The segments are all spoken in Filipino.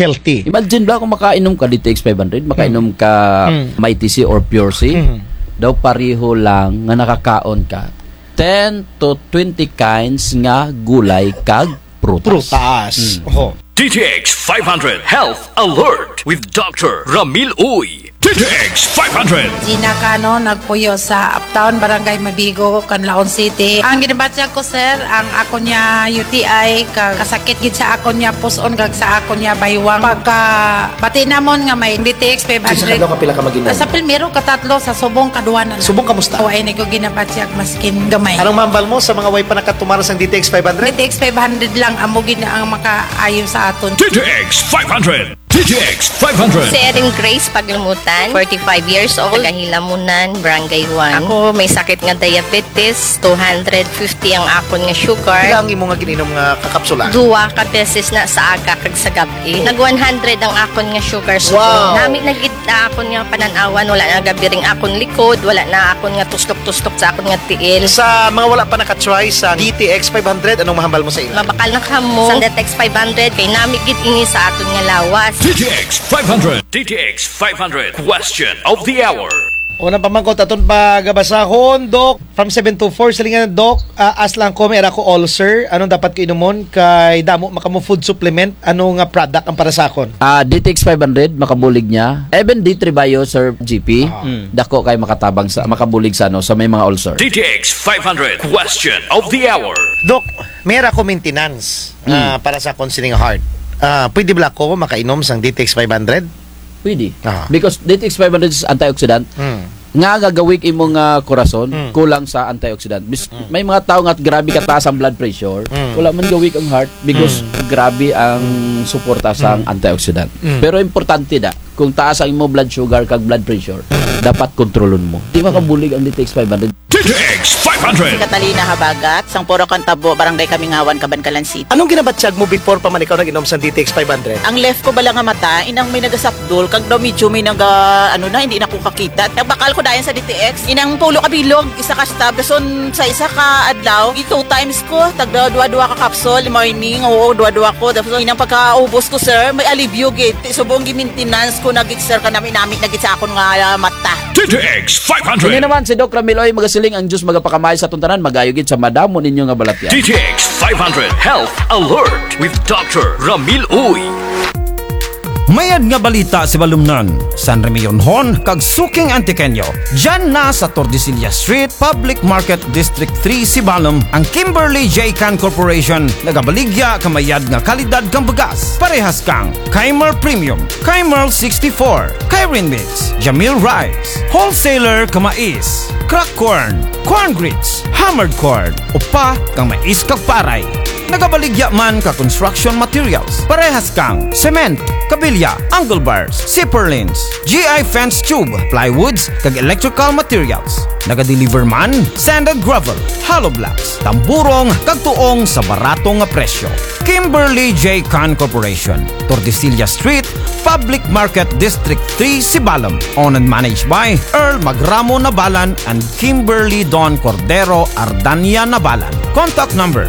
healthy. Imagine ba kung makainom ka DTX 500, makainom ka Mighty C or Pure C, daw pareho lang nga nakakaon ka 10 to 20 kinds nga gulay kag prutas. DTX 500 Health Alert with Dr. Ramil Uy. DTX 500. Gina Cano, nagpuyo sa Uptown, Barangay Mabigo, Canlaon City. Ang ginabatya ko, sir, ang ako niya UTI, kasakit gid sa ako niya puson, kag sa ako niya baywang. Pagka bati namon nga may DTX 500. Sa kapila ka mag-inom? Sa Pilmero, katatlo, sa Subong, kaduanan. Subong, kamusta? O, ay ko ginabatya, maskin gamay. Anong mambal mo sa mga way pa nakatumaras ng DTX 500? DTX 500 lang, amugin na ang makaayo sa aton. DTX 500. DTX 500. Si Erin Grace Paglumutan, 45 years old, Tagahilamunan, Barangay 1. Ako may sakit nga diabetes, 250 ang akon nga sugar. Ilang imo nga gininom nga kakapsula? Duwa ka beses na sa aga kag sa gabi. Nag 100 ang akon nga sugar spoon. Wow. Nami nagid na akon nga pananawan, wala na gabiring akon likod, wala na akon nga tustok-tustok sa akon nga tiil. Sa mga wala pa nakatry sa DTX 500, anong mahambal mo sa ila? Mabakal na kamo sa DTX 500 kay nami gid ini sa aton nga lawas. DTX 500. DTX 500. Question of the hour. Unang pamangkot aton pagabasahon, Doc. From 724, salingan Doc, as lang ko, may ko ulcer. Anong dapat ko inumon? Kay damo, makamo food supplement. Anong product ang para sa akon? DTX 500 makabulig niya. Even D3 Bio, Sir GP, dako kay makatabang sa makabulig sa sa may mga ulcer. DTX 500. Question of the hour. Doc, may ko maintenance para sa akon sining heart. Pwede ba ako makainom sang DTX 500? Pwede. Because DTX 500 is antioxidant. Nga gagawik imong korason, kulang sa antioxidant. May mga tao nga grabe kataas ang blood pressure, wala man gawik ang heart because grabe ang suporta sa antioxidant. Pero importante da, kung taas ang imong blood sugar kag blood pressure, dapat kontrolon mo. Di makabulig ang DTX 500. DTX 500. Catalina Habagat, sang Puro Cantabo, Barangay Kamingawan, Cabancalan City. Anong ginabatsyag mo before pa man ikaw nag-inom sa DTX 500? Ang left ko bala nga mata, inang may nagasapdol, kag daw medyo may hindi na ko kakita. Nagbakal ko dayan sa DTX, inang pulo ka bilog, isa ka stab, dason sa isa ka adlaw, 2 times ko, tagda dua ka capsule, morning, dua ko, dason inang pagkaubos ko, sir, may alivio git, subong gi-maintenance ko, nagit sir, kanami nagit sa akon nga mata. DTX Hindi 500. naman si Doc Ramiloy magasiling ang Diyos magapakamay sa tuntanan, magayugid sa madamo ninyo nga balatyan. DTX 500 Health Alert with Dr. Ramil Uy. Mayad nga balita si Balumnan, San Remion Hon, kag Suking Antiqueño. Diyan na sa Tordesillas Street, Public Market District 3, Sibalom, ang Kimberly J. Can Corporation. Nagabaligya kamayad nga kalidad kang bagas. Parehas kang Kaimer Premium, Kaimer 64, Kairin Mix, Jamil Rice, Wholesaler kamais, Crack Corn, Corn Grits, Hammered Corn, upa kang mais kag paray. Nagabaligya man ka construction materials. Parehas kang cement, kabilya, angle bars, zipper lanes, GI fence tube, plywoods, kag electrical materials. Nagadeliver man, sand and gravel, hollow blocks, tamburong, kag tuong sa baratong nga presyo. Kimberly J. Can Corporation, Tordesillas Street, Public Market District 3, Sibalom. Owned and managed by Earl Magramo Nabalan and Kimberly Don Cordero Ardania Nabalan. Contact number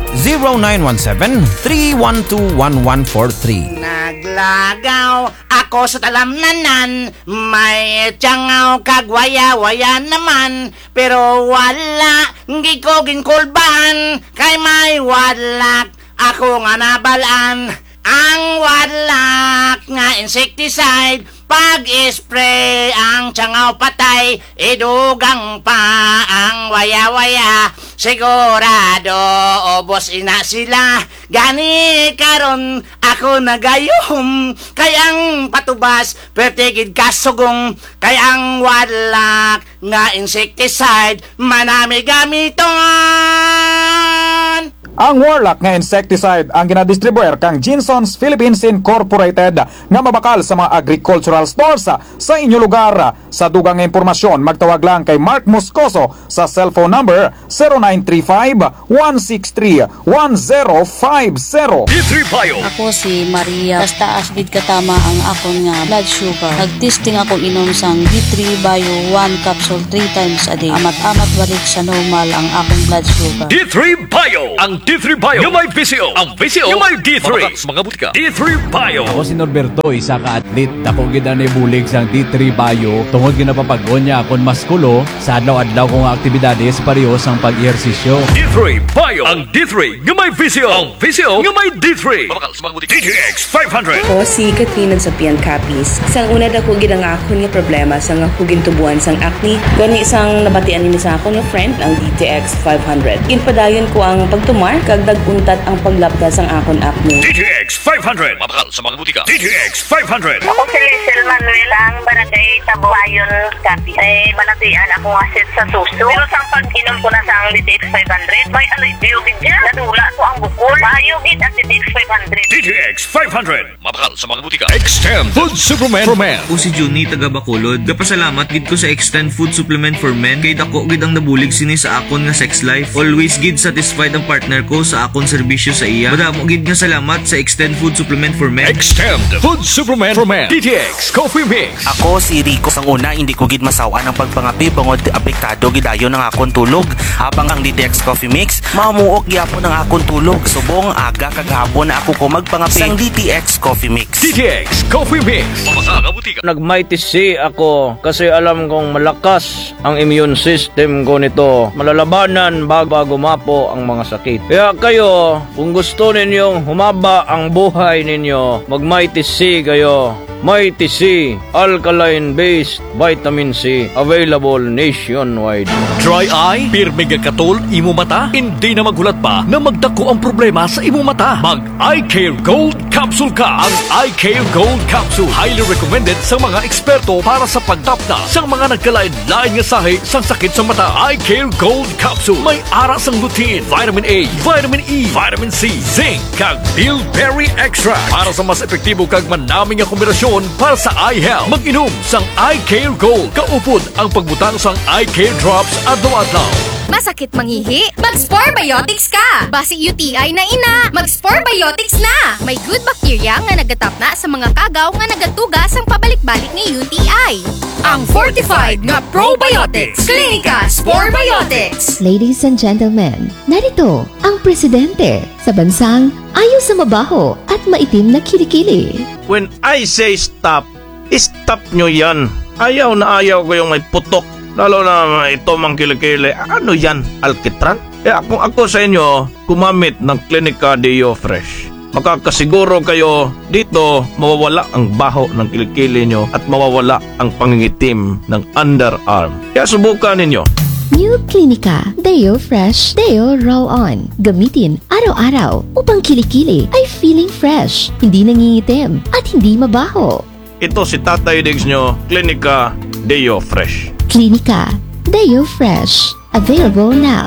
0917-312-1143. Naglagaw ako sa talamnanan, may tiyangaw kagwaya-waya naman, pero wala, hindi ko ginkulban, kay may wadlak, ako nga nabalaan. Ang wadlak nga insecticide, pag-spray ang tiyangaw patay, idugang pa ang waya-waya. Sigurado, obos ina sila, gani karon ako nagayom. Kayang patubas, pertigid kasugong, kayang wadlak nga insecticide, manami gamiton. Ang Warlock nga insecticide ang ginadistribuer kang Jinsons Philippines Incorporated nga mabakal sa mga agricultural stores sa inyo lugar. Sa dugang impormasyon, magtawag lang kay Mark Moscoso sa cellphone number 0935-163-1050. D3 Bio. Ako si Maria. Taas gid katama ang akon nga blood sugar. Nagtesting ako inom sang D3 Bio 1 capsule 3 times a day. Amat-amat balik sa normal ang akong blood sugar. D3 Bio. Ang D3 Bio nga may VCO. Ang VCO nga may D3. Mabakas mga butika. D3 Bio. Ako si Norberto, isa ka atlet. Dako gid na bulig sang D3 Bio. Tungod ginapapag-on niya akon maskulo sa adlaw-adlaw kong aktibidades pareho sang pag-ehersisyo. D3 Bio. Ang D3 nga may VCO. Ang VCO nga may D3. Mabakas mga butika. DTX 500. Ako si Katrina Zapian Capis. Sang una dako gid ang akon nga problema sang ako gintubuan sang acne. Gani isang nabatian ni sa akon nga friend ang DTX 500. Ginpadayon ko ang pagtumar kag daguntat ang paglapdas ang akon acne. DTX 500. Mabakal sa mga butika. DTX 500. Ako si Lizel Manuel, ang barangay Tabuayon, Capiz. Ay banatian ako asit sa suso. Pero sa pag-inom ko na sa ang DTX 500, may alibyo gidya. Nadula ko ang bukol. Mahayugid ang DTX 500. DTX 500. Mabakal sa mga butika. Extend Food Supplement for Men. O si Juni taga Bacolod. Kapasalamat gid ko sa Extend Food Supplement for Men kay dako gid ang nabulig sini sa akon nga sex life. Always gid satisfied ang partner ko sa akon serbisyo sa iya. Madamo gid nga salamat sa Extend Food Supplement for Men. Extend Food Supplement for Men. DTX Coffee Mix. Ako si Rico. Sang una, hindi ko gid masawa ng pagpangapi bangod apektado gidayon ng akon tulog. Habang ang DTX Coffee Mix, mamuok gyapon ang akon tulog. Subong aga kagahapon na ako ko magpangapi sang DTX Coffee Mix. DTX Coffee Mix. Nag-mighty C ako kasi alam kong malakas ang immune system ko nito. Malalabanan bago mapo ang mga sakit. Kaya kayo, kung gusto ninyong humaba ang buhay ninyo, mag-mighty C kayo. Mighty C, alkaline-based vitamin C, available nationwide. Dry eye, pirmi katol, imo mata, hindi na magulat pa na magdako ang problema sa imo mata. Mag Eye Care Gold Capsule ka. Ang Eye Care Gold Capsule, highly recommended sa mga eksperto para sa pagtapna sa mga nagkalain-lain nga sahi sang sakit sa mata. Eye Care Gold Capsule, may ara sang lutein, vitamin A, vitamin E, vitamin C, zinc, kag bilberry extract para sa mas epektibo kag manaming nga kombinasyon para sa eye health. Mag-inom sang Eye Care Gold. Kaupod ang pagbutang sang Eye Care Drops adlaw-adlaw. Masakit mangihi? Mag-Spore Biotics ka! Basi UTI na ina, mag-Spore Biotics na! May good bacteria nga nagatapna sa mga kagaw nga nagatugas ang pabalik-balik ni UTI. Ang fortified nga probiotics, Clinica Spore Biotics. Ladies and gentlemen, narito ang presidente sa bansang ayaw sa mabaho at maitim na kilikili. When I say stop, stop nyo yan. Ayaw na ayaw ko yung may putok. Lalo na ito mang kilikili. Ano yan? Alkitran? Kung ako sa inyo, gumamit ng Clinica Deo Fresh. Makakasiguro kayo dito mawawala ang baho ng kilikili nyo at mawawala ang pangingitim ng underarm. Kaya subukan ninyo. New Clinica Deo Fresh Deo Roll-On. Gamitin araw-araw upang kilikili ay feeling fresh, hindi nangingitim at hindi mabaho. Ito si Tatay Diggs nyo, Clinica Deo Fresh. Clinica Deo Fresh. Available now.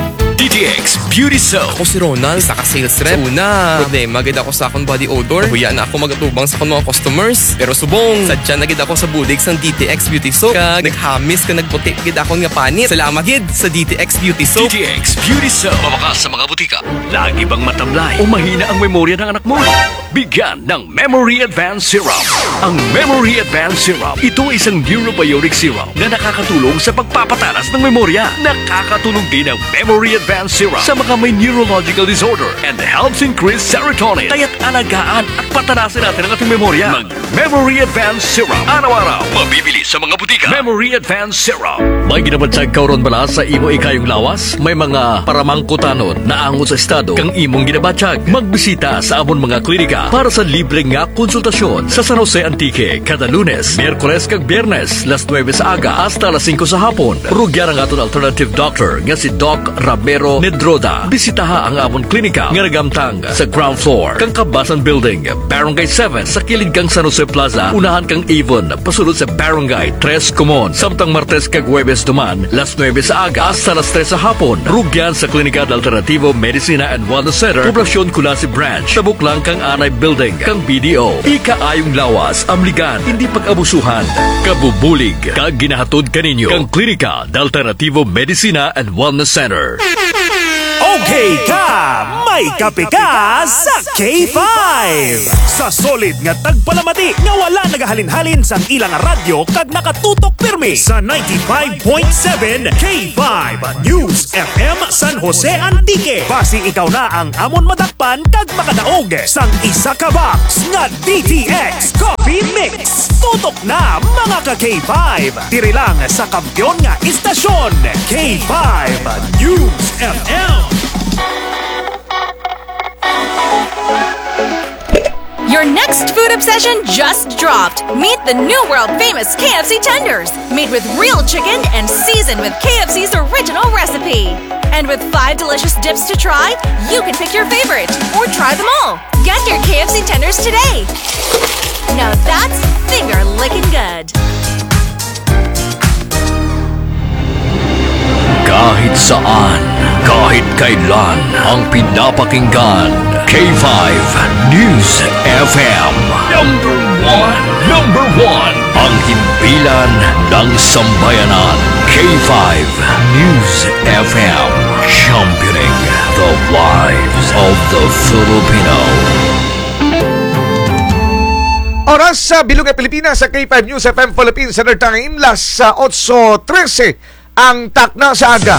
DTX Beauty Soap. Ako si Ronald, saka sales rep. Una, problema gid ako sa akong body odor. Huya na ako magatubang sa akong mga customers. Pero subong, sadya na gid ako sa budig sang DTX Beauty Soap. Kag naghamis ka nagputi gid akong nga panit. Salamat gid sa DTX Beauty Soap. DTX Beauty Soap. Mabakas sa mga butika. Lagi bang matamlay o mahina ang memorya ng anak mo? Bigyan ng Memory Advance Syrup. Ang Memory Advance Syrup, ito ay isang neurobiotic syrup na nakakatulong sa pagpapatalas ng memorya. Nakakatulong din ang Memory Advance Syrup sa mga may neurological disorder and helps increase serotonin. Kaya't alagaan at patanasin natin ang ating memorya. Mag-Memory Advance Syrup. Araw-araw, mabibili sa mga butika. Memory Advance Syrup. May ginabadsag kauron bala sa imo ikayong lawas? May mga paramangkutanon na ango sa estado kang imong ginabadsag. Magbisita sa amon mga klinika para sa libre nga konsultasyon sa San Jose Antique kada Lunes, Miyerkules kag Biyernes, las 9 sa aga hasta las 5 sa hapon. Rugyan ang aton alternative doctor nga si Doc Ramiro Nedroda. Bisitaha ang amon klinika nga nagamtang sa ground floor kang Kabasan Building, Barangay 7 sa kilid kang San Jose Plaza. Unahan kang Avon pasulod sa Barangay 3 Comon. Samtang Martes kag Huwebes duman, las 9 sa aga hasta las 3 sa hapon. Rugyan sa Klinika del Alternativo Medicina and Wellness Center, Poblacion Culasi Branch. Tabuk lang kang Anay Building, kang BDO. Ikaayong lawas, amligan, hindi pag-abusuhan. Kabubulig, kag ginahatod kaninyo, kang Klinika del Alternativo Medicina and Wellness Center. Okay ka, may kape ka sa K5. Sa solid nga tagpalamati nga wala nagahalin-halin sang ilang radyo kag nakatutok pirmi sa 95.7 K5 News FM San Jose Antique. Basi ikaw na ang amon madakpan kag makadaog sang isa ka box nga DTX Coffee Mix. Tutok na mga ka K5. Diri lang sa kampiyon nga istasyon K5 News FM. Your next food obsession just dropped. Meet the new world-famous KFC tenders, made with real chicken and seasoned with KFC's original recipe. And with 5 delicious dips to try, you can pick your favorite or try them all. Get your KFC tenders today. Now that's finger-licking good. Kahit saan, kahit kailan, ang pinapakinggan, K5 News FM. Number one, ang himpilan ng sambayanan, K5 News FM. Championing the lives of the Filipino. Oras sa Bilog ng Pilipinas sa K5 News FM Philippines Standard Time, las 8:13 ang takna sa aga.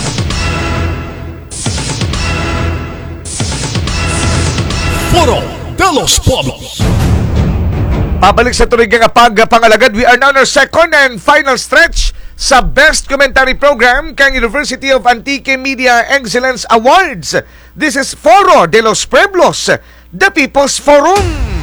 Foro de los Pueblos. Pabalik sa turig nga pagpangalagad, we are now on our second and final stretch sa Best Commentary Program kang University of Antique Media Excellence Awards. This is Foro de los Pueblos, the People's Forum.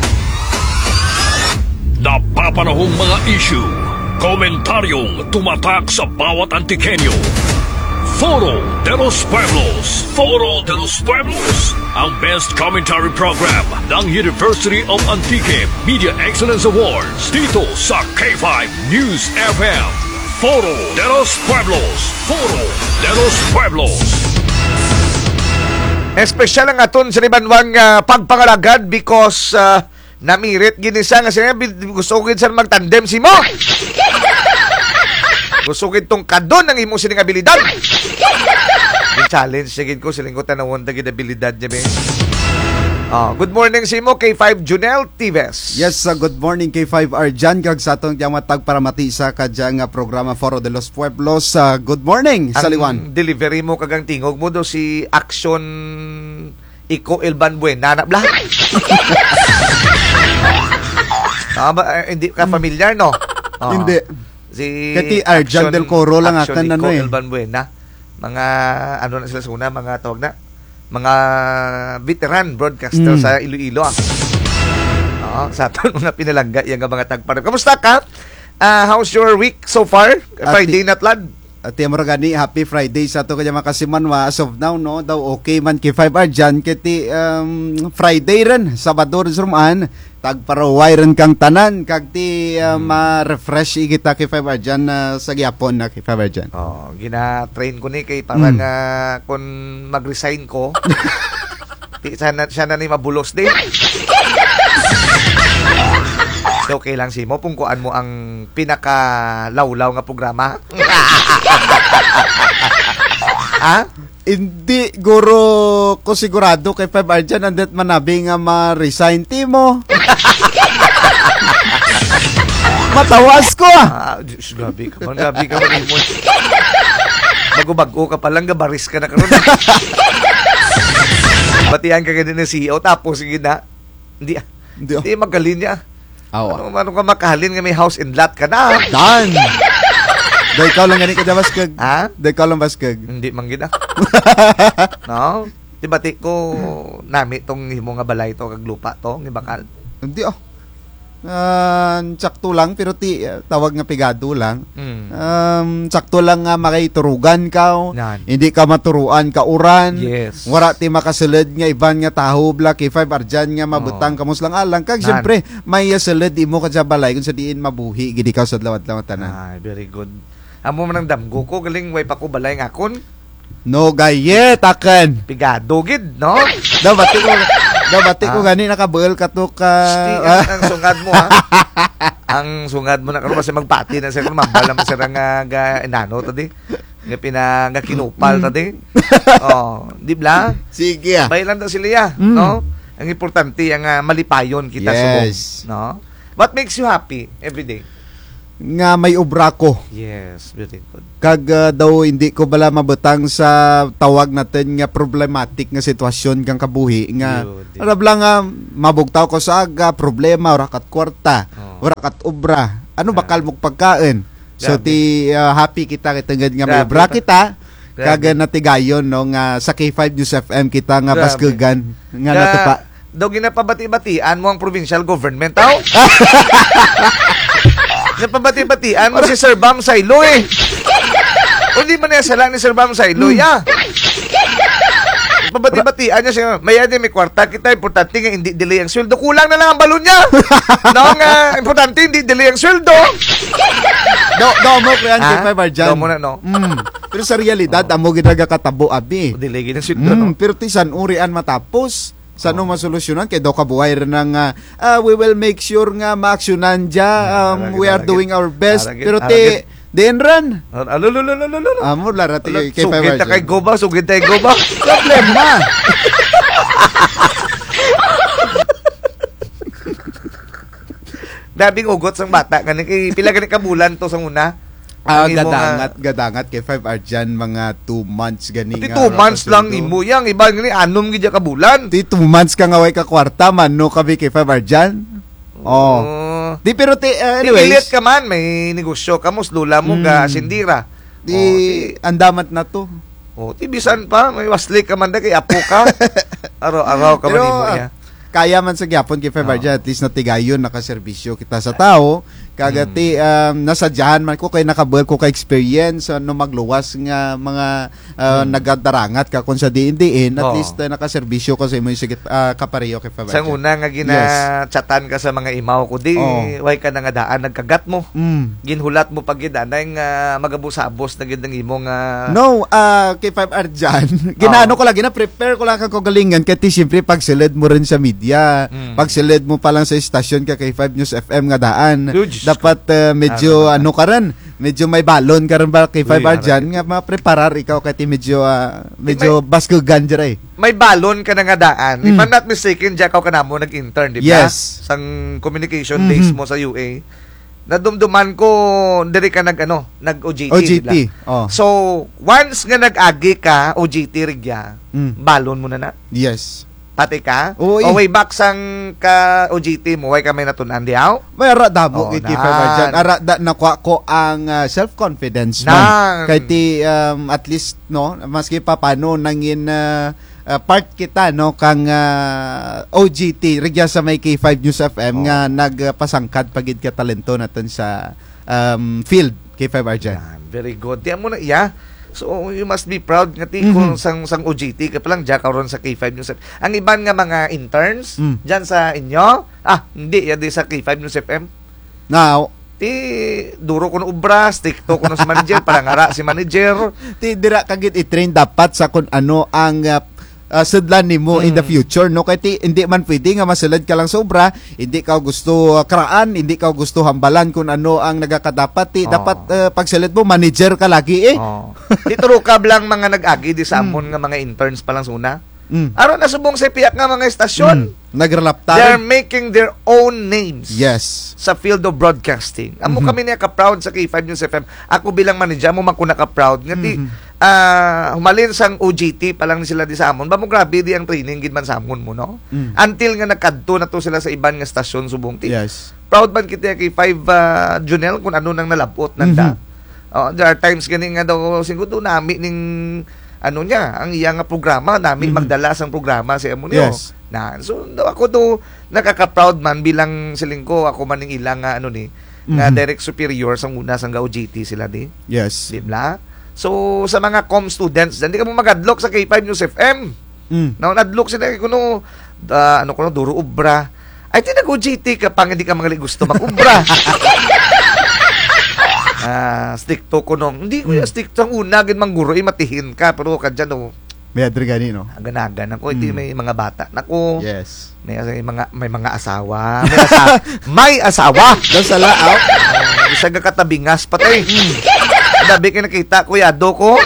Napapanahong mga issue, komentaryong tumatak sa bawat Antikenyo. Foro de los Pueblos. Foro de los Pueblos, ang best commentary program ng University of Antique Media Excellence Awards dito sa K5 News FM. Foro de los Pueblos. Foro de los Pueblos. Espesyal ang aton sa Libanwang pagpangalagad because namirit ginisa nga siya gusto ko sa magtandem si mo. Gusto ko itong kadon ng imo sining abilidad. Yung challenge sigid ko siling ko tanawon tagid abilidad niya be. Good morning si mo K5 Junel Tives. Yes, good morning K5 Arjan kag sa atong matag para mati sa kadyang programa Foro de los Pueblos. Good morning sa Liwan. Ang delivery mo kagang tingog mo do si Action Iko Elban Buena na blah. Hindi ka familiar no? Hindi. Si Kati Arjan del Coro lang Action atan Iko ano Elban Buena. Mga ano na sila sa una, mga tawag na mga veteran broadcaster sa Iloilo. Sa aton mga pinalangga yung mga tagpar. Kamusta ka? How's your week so far? Friday na tlad. At yung gani, happy Friday sa ito kanya makasimanwa. As of now, no, daw okay man K5 Arjan. Kati Friday rin, Sabado rin surumaan. Tagparaway rin kang tanan. Kagti ma-refresh ikita K5 Arjan sa gyapon na K5 Arjan. Gina-train ko ni kay parang kung mag-resign ko, siya na ni mabulos din. So, okay lang si mo. Pungkuan mo ang pinaka-lawlaw nga programa. Ha? Hindi, guro ko sigurado kay 5 Arjan andet manabi nga ma-resign mo. Matawas ko Diyos, gabi ka man mo. Bago-bago ka palang, gabaris ka na karon. Batihan ka din ng CEO, tapos sige na, hindi magaling niya. Ano ka makahalin nga may house and lot ka na? Dan! Dahil ikaw lang gani ka dyan, Baskag. Ha? Dahil ikaw lang, Baskag. Hindi manggina. No? Tibati ko nami tong himo nga balay to, kag lupa to, ng bakal. Hindi sakto lang, pero tawag nga pigado lang. Sakto lang nga makaiturugan ka. Hindi ka maturuan ka uran. Yes. Wara ti makasulod nga iban nga taho bla K5 Arjan nga mabutang kamos lang alang. Kag siyempre, may sulod imo ka sa balay kung sa diin mabuhi. Gidi ka sa lawat-lawat tanan. Very good. Amo man ang damgo ko, galing way pa ko balay ng akon. No, gayet, akan. Pigado, gid, no? Dabati ko gani nakabuel ka to ka. Ang sungad mo, ha? Ang sungad mo na karon kasi magpati na sa mambala mo sa nga enano to di. Nga pinagakinupal ta din. Di ba? Sige. Bailan ta sila ya, no? Ang importante ang malipayon kita Yes. subong, no? What makes you happy every day? Nga may obra ko. Yes, very good. Kag daw hindi ko bala mabutang sa tawag natin nga problematic nga sitwasyon kang kabuhi nga lang nga mabugtaw ko sa aga problema ora kat kwarta ora kat obra ano bakal mong pagkain so happy kita kitangad nga may obra kita kag natigayon no nga sa K5 News FM kita nga baskugan nga natupa daw ginapabati-batian mo ang provincial government tao. Napabati-batian mo si Sir Bam Sailo eh. O di man niya sala ni Sir Bam Sailo ya. Napabati-batian niya siya. May kwarta kita. Importante nga hindi delay ang sweldo. Kulang na lang ang balon niya. No nga. Importante hindi delay ang sweldo. Do mo kaya ang K5 Arjan. Do mo na no. Pero sa realidad amo ginagakatabo abi. Delay gid ang sweldo no. Pero tisan urian matapos. Sano masolusyonan kay daw kabuhay rin ng we will make sure nga ma-actionan we are doing our best pero den ran amo lara ti kay sugid ta kay goba problema dabing ugot sang bata kani kay pila gani ka bulan to sang una gadangat kay 5 Arjan mga 2 months gani nga 2 months lang imo yang iba gani anom gid ka bulan 2 months ka nga way ka kwarta man no kami kay 5 Arjan di pero anyways ilit ka man may negosyo ka mo lula mo ga sindira andamat na to ti bisan pa may wasli ka man da kay apo ka araw-araw ka man imo ya kaya man sa gyapon kay 5 Arjan at least natigayon nakaserbisyo kita sa tao kagati nasadyahan man ko kay nakabuel ko ka experience no magluwas nga mga nagadarangat ka kun sa diin at least nakaserbisyo ko sa imo sigit kapareho kay 5 Arjan. Sa una nga gina-chatan ka sa mga imaw ko di way ka nga daan nagkagat mo. Ginhulat mo pag gid anay nga magabusabos na gid ang imo nga kay 5 Arjan ginaano ko lang gina-prepare ko lang kang kagalingan kay siyempre pagsilid mo rin sa media pagsilid mo pa lang sa istasyon ka kay 5 News FM nga daan dapat medyo medyo may balon karon ba kay 5 Arjan nga ma-preparar ikaw kay medyo baskugan dira may balon ka na nga daan if I'm not mistaken jakaw ka na mo nag-intern di ba sang communication days mo sa UA nadumduman ko diri ka nag-OJT so once nga nag-agi ka OJT rigya balon mo na yes pati ka? O way back sang ka OJT mo, way ka may natunan diyaw? May ara damo kay K5 Arjan. Ara nakuha ko ang self-confidence man. Kay ti at least no, maski pa paano nangin part kita no kang OJT rigya sa may K5 News FM nga nagpasangkad pagid ka talento naton sa field K5 Arjan. Very good. Diyan mo na so you must be proud nga kung sang OJT ka palang diya karon sa K5 News FM. Ang iban nga mga interns diyan sa inyo, hindi yan di sa K5 News FM. Now, duro ko no ubra, stick to ko no sa manager, palangara si manager. Dira kagit i-train dapat sa kung ano ang sudlan nimo in the future no kay hindi man pwede nga masulad ka lang sobra hindi ka gusto kraan hindi ka gusto hambalan kung ano ang nagakadapat dapat pagsulad mo manager ka lagi tituro ka lang mga nag-agi di sa amon nga mga interns pa lang suna aron nasubong sa piyak nga mga estasyon nagrelaptar they're making their own names sa field of broadcasting amo kami niya ka-proud sa K5 News FM ako bilang manager mo man ko naka-proud ngati humalin sang OJT pa lang sila di sa amon ba mo grabe di ang training gid man sa amon mo no until nga nagkadto na to sila sa iban nga stasyon subong proud man kita kay 5 Junel kung ano nang nalabot nanda there are times gani nga daw siguro nami ning niya ang iya nga programa nami magdala sang programa sa amon so ako to nakaka-proud man bilang silingko ako man ning ilang nga nga direct superior sang una sang OJT sila di di ba. So, sa mga com students, hindi ka mo mag-adlock sa K5 News FM. Nadlock sila kuno duro ubra. Ay, tinag-OJT ka pang hindi ka mga gusto mag-ubra. Stick to kuno. Hindi ko stick to ang una, mangguro, matihin ka. Pero ka dyan, may adregani, no? Aganagan ako. Ito may mga bata. Naku. Yes. May mga asawa. May asawa. Doon sa laaw. Isa ka katabingas patay. Adabi kayo nakita, kuyado ko.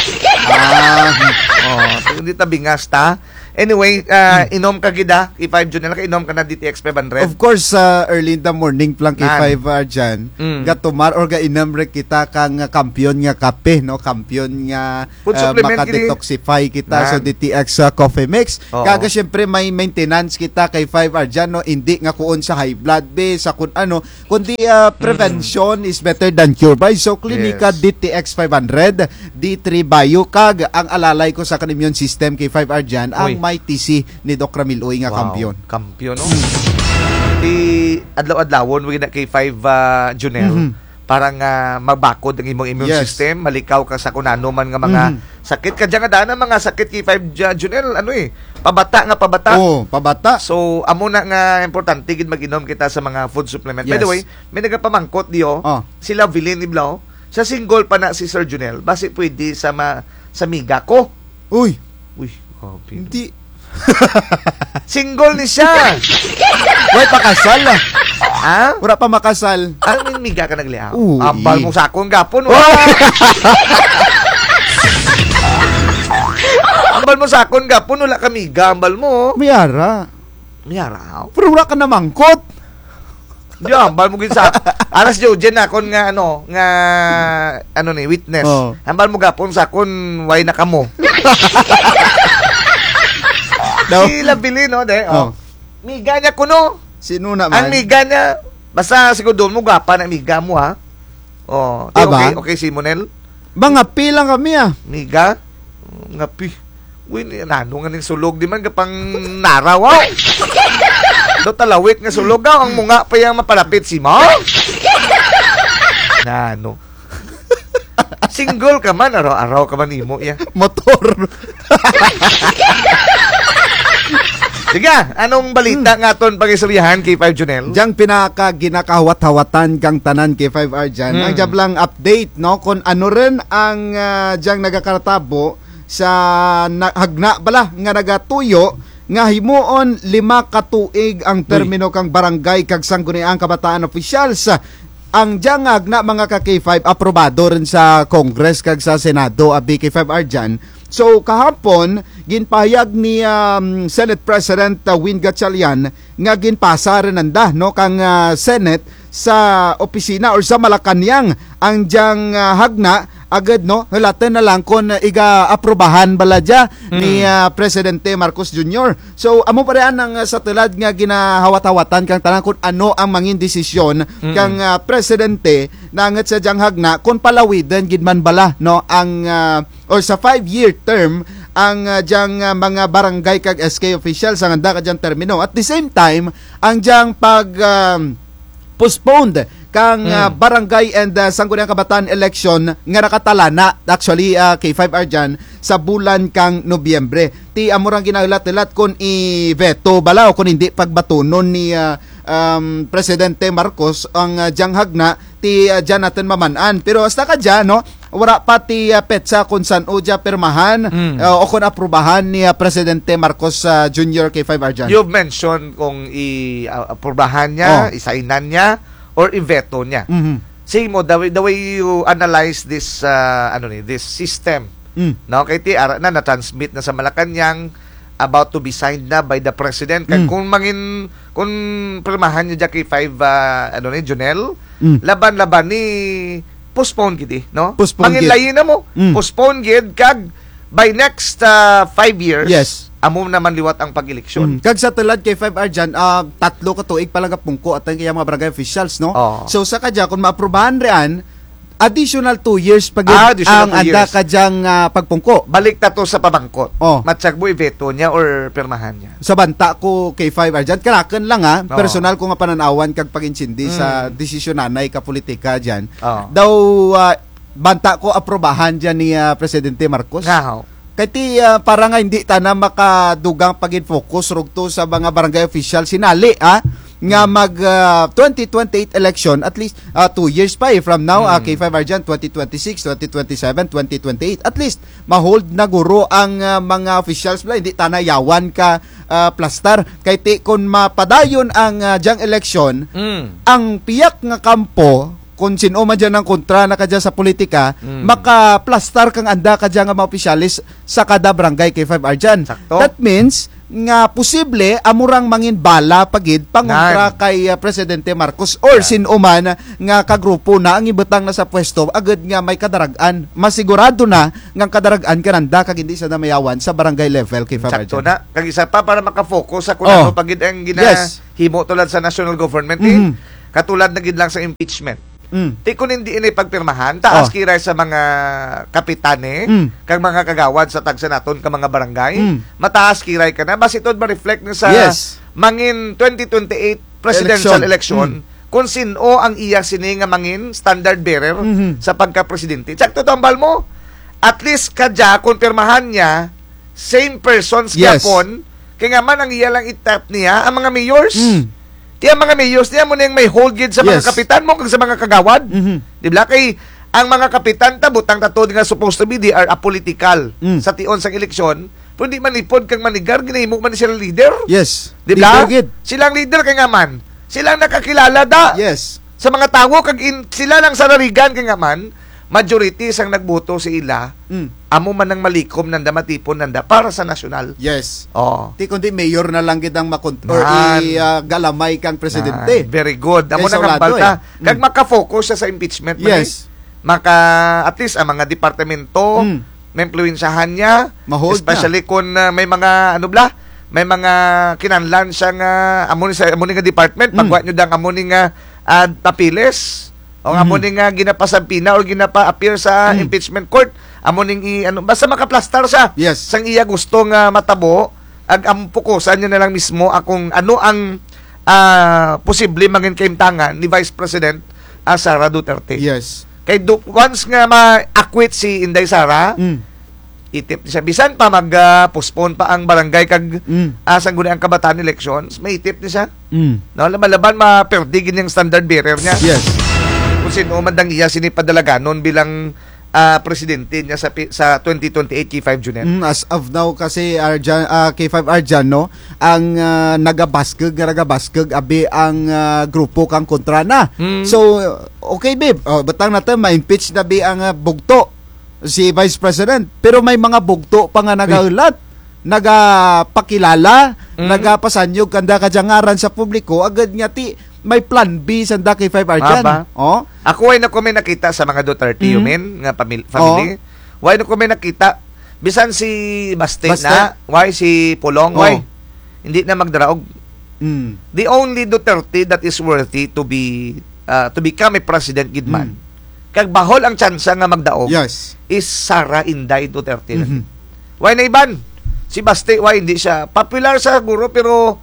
Hindi tabingas ta. Anyway, inom ka gida, K5 Junel, inom ka na DTX 500. Of course, early in the morning lang K5 dyan. Gatumar or gainam rin kita kang kampiyon nga kape, no? Kampiyon nga makadetoxify kita sa DTX Coffee Mix. Kaga syempre may maintenance kita kay 5R dyan, no? Hindi nga kuon sa high blood base, sa kun ano, kundi prevention is better than cure by. So, Clinica DTX 500, D3 Bio, kag ang alalay ko sa immune system kay 5R dyan, ang may TC ni Doc Ramil Uy nga kampiyon. Kampiyon, no? Di adlaw-adlawon wagi na kay 5 Junel. Parang magbakod ang imong immune system, malikaw ka sa kunano man nga mga sakit. Kadya nga daan mga sakit kay 5 Junel, pabata. Pabata. So, amo na nga importante gid mag-inom kita sa mga food supplement. By the way, may nagapamangkot diyo, sila Vilin Iblao, sa single pa na si Sir Junel, basi pwede sa miga ko. Uy, hindi. Single ni siya. Wala pa kasal. Wala pa makasal. Ano miga ka nagliaw? Ambal mo sakong gapon. Ambal mo sakon gapon, wala ka miga. Ambal mo. Miyara. Pero wala ka na mangkot. Di ambal mo sa aras Jojen akon nga witness. Ambal mo gapon sakon way na kamo. Sila bili, no? Miga niya kuno. Sino naman? Ang miga niya, basta siguro doon mo gapa na miga mo, ha? Okay, Simonel? Ngapi lang kami, Miga? Ngapi. Uy, nano nga ning sulog, di man kapang naraw, Do talawik nga sulog, ang munga pa yung mapalapit si mo. Nano. Single ka man, araw-araw ka man imo, Motor. Sige, anong balita nga ton pag-istoryahan kay 5 Junel? Diyang ginakahawat-hawatan kang tanan kay 5R dyan. Ang jab lang update, no? Kung ano rin ang diyang nagakartabo sa hagna bala nga nagatuyo nga himuon 5 katuig ang termino kang barangay kag sangguniang kabataan officials. Ang diyang hagna mga ka-K5 aprobado rin sa Congress kag sa Senado abi kay 5R dyan. So kahapon ginpahayag ni Senate President Win Gatchalian nga ginpasa rin nanda no kang Senate sa opisina or sa Malacañang ang diyang hagna agad no hulaten na lang kung iga-aprobahan baladya ni Presidente Marcos Jr. So amo pa rin ang sa tulad nga ginahawat-hawatan kang tanan kung ano ang mangin desisyon kang Presidente na ngat sa diyang hagna kung palawiden gidman bala no ang or sa 5-year term ang diyang mga barangay kag SK officials ang anda ka diyang termino. At the same time ang diyang postponed kang barangay and sangguniang kabataan election nga nakatala na actually kay 5R dyan sa bulan kang Nobyembre. Ti amurang ginahilat-hilat kung i-veto bala o kung hindi pagbatunon ni Presidente Marcos ang diyang hagna ti dyan natin mamanaan. Pero hasta ka dyan, no? Wala pati petsa kung saan o dyan permahan o kung aprobahan ni Presidente Marcos Jr. kay 5R dyan. You've mentioned kung i-aprobahan niya, isainan niya, or i-veto niya. Say mo, the way you analyze this this system, no? Kay ti ara na transmit na sa Malacañang, about to be signed na by the President. Kung permahan niya kay 5 Junel, laban-laban ni postpone gid, no? Manginlayin na mo. Postpone gid kag by next 5 years. Yes. Amo naman liwat ang pag-eleksyon. Kag sa tulad kay 5R dyan, 3 katuig pa lang pungko at ang kaya mga barangay officials, no? So sa kadya, kung maaprobahan riyan, additional 2 years pag ang anda kadyang pagpungko. Balik ta to sa pabangkot. Matsag mo i-veto niya or permahan niya. Sa banta ko kay 5R dyan, karakan lang personal ko nga pananawan kag pag-insindi sa desisyon nanay ka politika dyan. Daw banta ko aprobahan dyan ni Presidente Marcos. Kaya para nga hindi ta na makadugang pag-focus rugto sa mga barangay official sinali nga mag 2028 election at least 2 years pa from now kay 5R dyan 2026, 2027, 2028 at least mahold na guro ang mga officials bla hindi tanayawan ka plastar kay ti kun mapadayon ang diyang election ang piyak nga kampo kung sino man dyan ng kontra na kadya sa politika, makaplastar kang anda kadya nga mga opisyalis sa kada barangay K5R dyan. That means, nga posible amurang mangin bala pagid pangontra kay Presidente Marcos or sino man nga kagrupo na ang ibutang na sa pwesto agad nga may kadaragan. Masigurado na nga kadaragan kananda kag hindi sa namayawan sa barangay level K5R dyan. Na, kag isa pa para makafocus sa kung ano pagid ang ginahimo tulad sa national government katulad na gid lang sa impeachment. Di kung hindi ini pagpirmahan, taas kiray sa mga kapitane, kang mga kagawad sa tagsenaton ka mga barangay, mataas kiray ka na. Bas ito ma-reflect na sa mangin 2028 presidential election, kung sino ang iya sini nga mangin standard bearer sa pagka-presidente. Sakto to ang bal mo. At least kadya, kung pirmahan niya, same persons yapon, kaya nga man ang iya lang itap niya, ang mga mayors. Tiya mga mayors niya mo na yung may hold gid sa mga kapitan mo kag sa mga kagawad. Di ba? Kay ang mga kapitan tabutang tatod nga supposed to be they are apolitical sa tion sang eleksyon. Pero di man ipod kang manigar ginahimo man sila leader. Yes. Di ba? Silang leader kay nga man. Silang nakakilala da. Yes. Sa mga tawo kag sila lang sa rarigan kay nga man majority sang nagboto sa ila. Amo man nang malikom nanda matipon nanda para sa nasyonal. Yes. Ti kundi mayor na lang kitang makontrol galamay kang presidente. Very good. Amo nang balta. Kag makafocus siya sa impeachment. Yes. At least ang mga departamento may influensyahan niya. Especially kung may mga may mga kinanlan siya nga amo ni nga department pagwa nyo dang amo ni nga tapiles. O amo ning ginapasampina or ginapa-appear sa impeachment court, amo ning basta makaplastar siya. Sang iya gusto nga matabo, ag ampukusan niya na lang mismo akong ano ang posible mangin kaimtangan ni Vice President Sara Duterte. Yes. Kay once nga ma-acquit si Inday Sara, itip niya bisan pa mag-postpone pa ang barangay kag sangguni ang kabataan elections, may itip niya. No, laban ma-perdi gin yung standard bearer niya. Yes. Kung sino man dang iya sinipadalaga noon bilang presidente niya sa 2028 K5 Junior. As of now kasi K5 Arjan no ang nagabaskeg abi ang grupo kang kontra na. So okay babe, batang natin ma-impeach na bi ang bugto si Vice President pero may mga bugto pa nga nagaulat. Nagapakilala, nagapasanyog kanda kadyangaran sa publiko agad nga ti may plan B sa K5R dyan. Ako ay may nakita sa mga Duterte nga family. Why na ko may nakita bisan si Baste na, why si Pulong, why hindi na magdaraog. The only Duterte that is worthy to become a president gidman. Kag bahol ang tsansa nga magdaog is Sara Inday Duterte. Why na iban? Si Baste, why hindi siya popular sa guro pero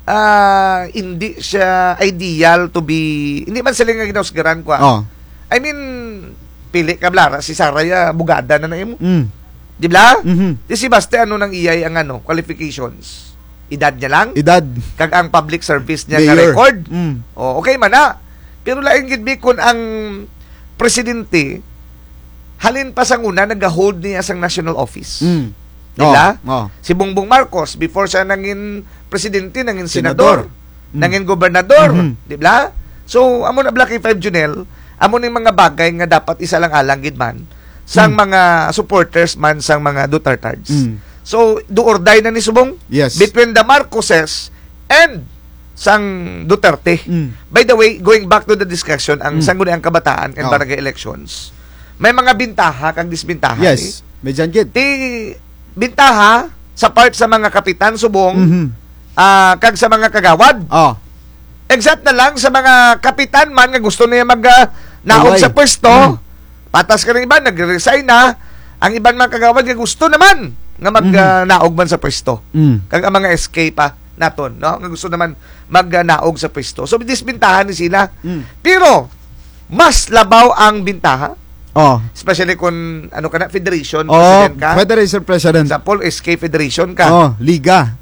hindi siya ideal to be, hindi man sila nga ginausgaran ko. I mean, pili kablara si Sara ya bugada na imo. Di ba? Si Baste ano nang iyay ang qualifications? Edad niya lang? Edad. Kag ang public service niya nga record. Okay man na. Pero laing gid kun ang presidente halin pa sang una nag-hold niya sang national office. Diba? Si Bongbong Marcos before siya nangin presidente, nangin senador, nangin gobernador, diba? So amo na Black 5 Junel, amo ning mga bagay nga dapat isa lang alang gid man sang mga supporters man sang mga Dutertards. So duorday na ni subong between the Marcoses and sang Duterte. By the way, going back to the discussion ang sangguni ang kabataan and barangay elections, may mga bintaha kag disbintaha. Yes, may dyan gid. Bintaha sa part sa mga kapitan subong kag sa mga kagawad. Exact na lang sa mga kapitan man nga gusto niya naog sa pwesto. Patas ka ng iba, nag-resign na. Ang iban mga kagawad nga gusto naman nga naog man sa pwesto. Kag ang mga SK pa naton, no? Nga gusto naman naog sa pwesto. So disbintahan ni sila. Pero mas labaw ang bintaha. Especially kung federation president ka. Federation president. Example, SK Federation ka. Liga.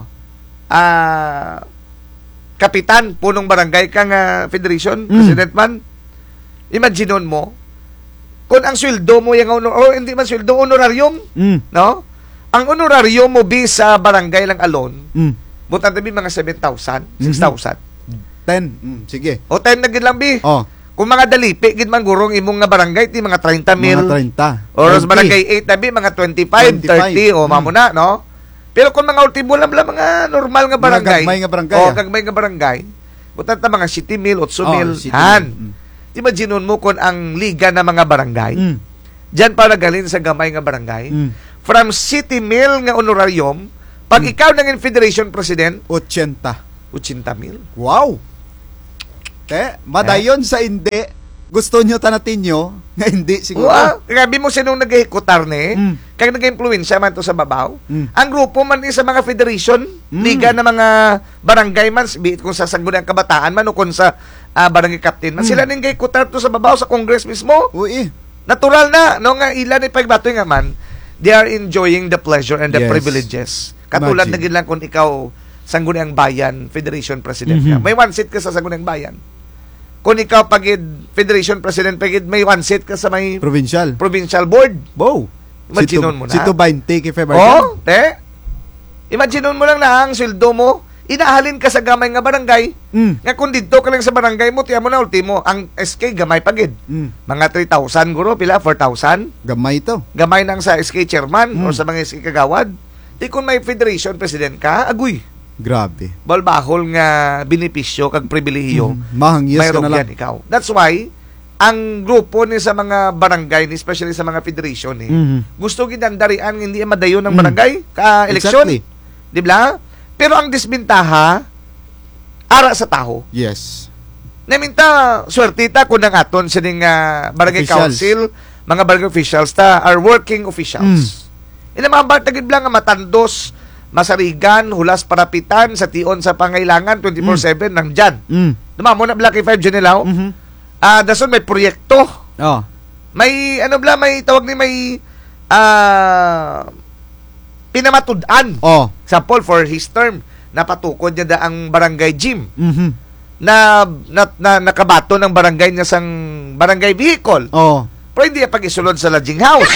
Kapitan, punong barangay ka nga federation, president man. Imagine mo, kung ang sweldo mo hindi man sweldo, honorarium, no? Ang honorarium mo sa barangay lang alone, butan tabi mga 7,000, 6,000. 10. Sige. O 10 na gid lang bi. Kung mga dalipi, gid man gurong imong nga barangay, ti mga 30 mil. Mga 30. Or sa barangay 8, tabi, mga 25, 30, o mamuna, no? Pero kung mga ultimo lang, mga normal nga barangay. Mga gagmay nga barangay. Gagmay nga barangay. Butan ta mga 7 mil, 8 mil. City Han. mil. Imagine mo kung ang liga na mga barangay, diyan para galin sa gamay nga barangay, from city mil nga honorarium, pag ikaw naging federation president, 80 mil. Wow! Madayon sa hindi. Gusto nyo tanatin nyo, nga hindi siguro. Grabe mo sinong nag-ihikutar ni, kaya nag-influensya man to sa babaw. Ang grupo man sa mga federation, liga na mga barangay man, kung sa sangguniang kabataan man o kung sa barangay captain man, sila ning gihikutar to sa babaw sa Congress mismo. Uy. Natural na, no nga ilan ay pagbatoy nga man, they are enjoying the pleasure and the Yes. privileges. Katulad na gid lang kung ikaw sangguniang bayan, federation president ka. May one seat ka sa sangguniang bayan. Kung ikaw pagid federation president pagid may one seat ka sa may provincial board. Wow. Imagine mo na. Si 20 kay February. Oh, imagine mo lang na ang sweldo mo, inahalin ka sa gamay nga barangay. Nga kung dito ka lang sa barangay mo, tiyan mo na ultimo, ang SK gamay pagid. Mga 3,000 guro, pila 4,000. Gamay to. Gamay nang sa SK chairman o sa mga SK kagawad. Di kung may federation president ka, agoy. Grabe. Balbahol nga benepisyo kag pribilehiyo. Mahangyas ka na lang. Yan ikaw. That's why ang grupo ni sa mga barangay, especially sa mga federation gusto ginandarian hindi madayon ng barangay ka eleksyon. Exactly. Di ba? Pero ang disbintaha ara sa taho. Yes. Naminta swertita kun ang aton sining barangay Officials. council, mga barangay officials ta are working officials. Ila mga bartagid lang nga matandos, masarigan, hulas parapitan sa tion sa pangailangan 24/7 nandyan. Dumamo na Black 5 Junilaw. Dason may proyekto. May may tawag ni may pinamatud-an. Example for his term, napatukod niya da ang barangay gym. Na nakabato ng barangay niya sang barangay vehicle. Pero hindi pag isulod sa lodging house.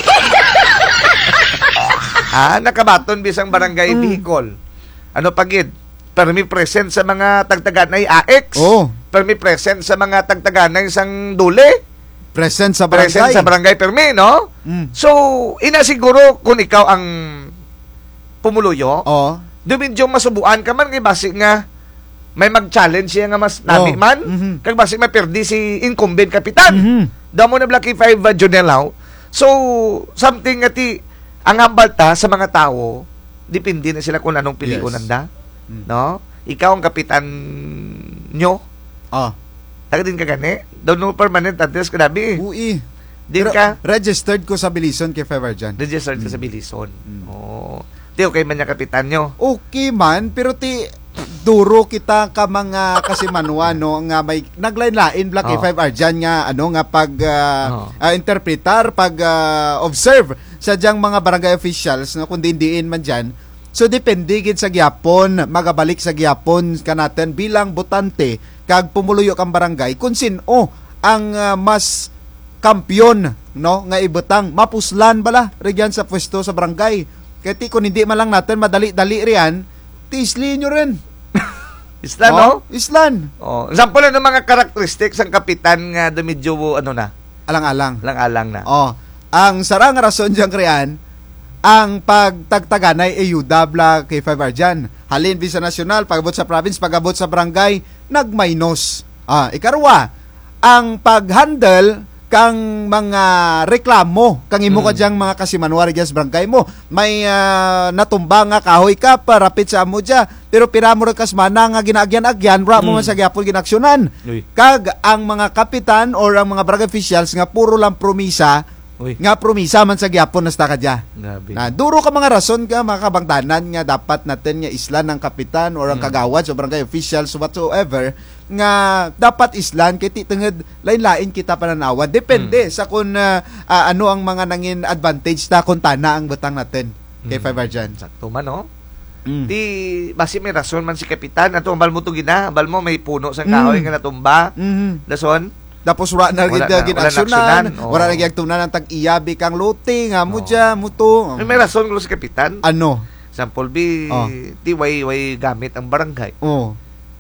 Nakabaton bisang barangay vehicle. Ano pagid? Permi present sa mga tagtaganay AX. Permi present sa mga tagtaganay sang dule. Present sa barangay. Present sa barangay permi, no? So, inasiguro kung ikaw ang pumuluyo, medyo masubuan ka man kay basi nga may mag-challenge siya nga mas nami man. Kag basi may perdi si incumbent kapitan. Damo na Black 5 Junilaw. So, something nga ang hambal ta sa mga tao, depende na sila kung anong piliunan da. No? Ikaw ang kapitan nyo. Taga din ka gani. Daw no permanent address ka nabi. Ui. Din ka? Registered ko sa Bilison kay Fever dyan. Registered ka sa Bilison. Ti okay man niya kapitan nyo. Okay man, pero duro kita ka mga kasimanwa no nga may naglain-lain Black 5 Arjan nga nga pag interpretar, pag observe sa diyang mga barangay officials na kung diin man dyan. So depende gid sa gyapon, magabalik sa gyapon kanaten bilang botante kag pumuluyo kang barangay kung sino ang mas kampyon no nga ibutang mapuslan bala regyan sa pwesto sa barangay. Kaya kung hindi man lang natin madali-dali riyan, tisli nyo rin. Islan, no? Islan. Example ng mga characteristics ang kapitan nga medyo alang-alang. Alang-alang na. Ang sarang rason diyang kriyan, ang pagtagtaganay ayuda bla kay Five Arjan. Halin visa nasyonal, pag-abot sa province, pag-abot sa barangay, nagminus. Ikarwa, ang pag-handle kang mga reklamo kang imo ka diyang mga kasimanwari dyan sa barangay mo. May natumba nga kahoy ka parapit sa amo dya, pero pira mo rin kasmana nga ginaagyan-agyan, ra mo man sa gyapon ginaksyonan. Kag ang mga kapitan or ang mga barangay officials nga puro lang promisa, nga promisa man sa gyapon nasta ka dya. Na duro ka mga rason ka mga kabangtanan nga dapat natin nga islan ng kapitan or ang kagawad sa barangay officials whatsoever nga dapat islan kay tungod lain-lain kita pananawan depende sa kung ano ang mga nangin advantage ta kung tana ang butang natin kay Five Arjan. Sakto man no. Di basi may rason man si kapitan ato ambal mo to ambal mo may puno sa kahoy nga natumba. Dason tapos wala na ginaksyonan, wala na gyagtunan ang tag-iyabi kang lote nga mo dya, mo to. May rason gulo si kapitan. Ano? Sample B, ti way gamit ang barangay.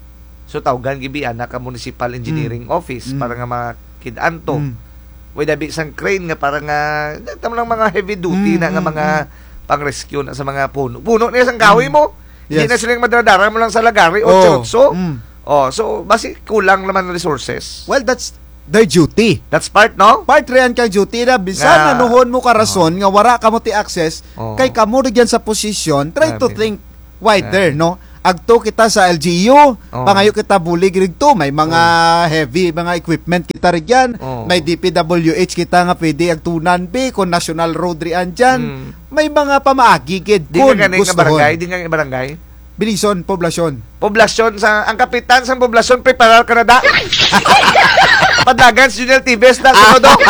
So tawgan gibi ana ka municipal engineering office para nga makid-an to. Way dabi sang crane nga para nga tamo lang mga heavy duty na nga mga pang-rescue na sa mga puno. Puno niya sang kahoy mo. Hindi na silang madadara mo lang sa lagari o so basi kulang naman ng resources. Well, that's their duty. That's part, no? Part riyan kang duty na bisan nanuhon mo ka rason nga wala ka mo ti access kay kamo rin sa posisyon, try to think wider, no? Agto kita sa LGU, pangayo kita bulig rigto, may mga heavy mga equipment kita rigyan, may DPWH kita nga pwede agtunan bi kon national road riyan dyan. May mga pamaagi gid kun gusto. Di nga barangay. Bilison, poblasyon. Poblasyon sa ang kapitan sa poblasyon preparar Canada. Padlagan si Junel Tibes na sa Dok.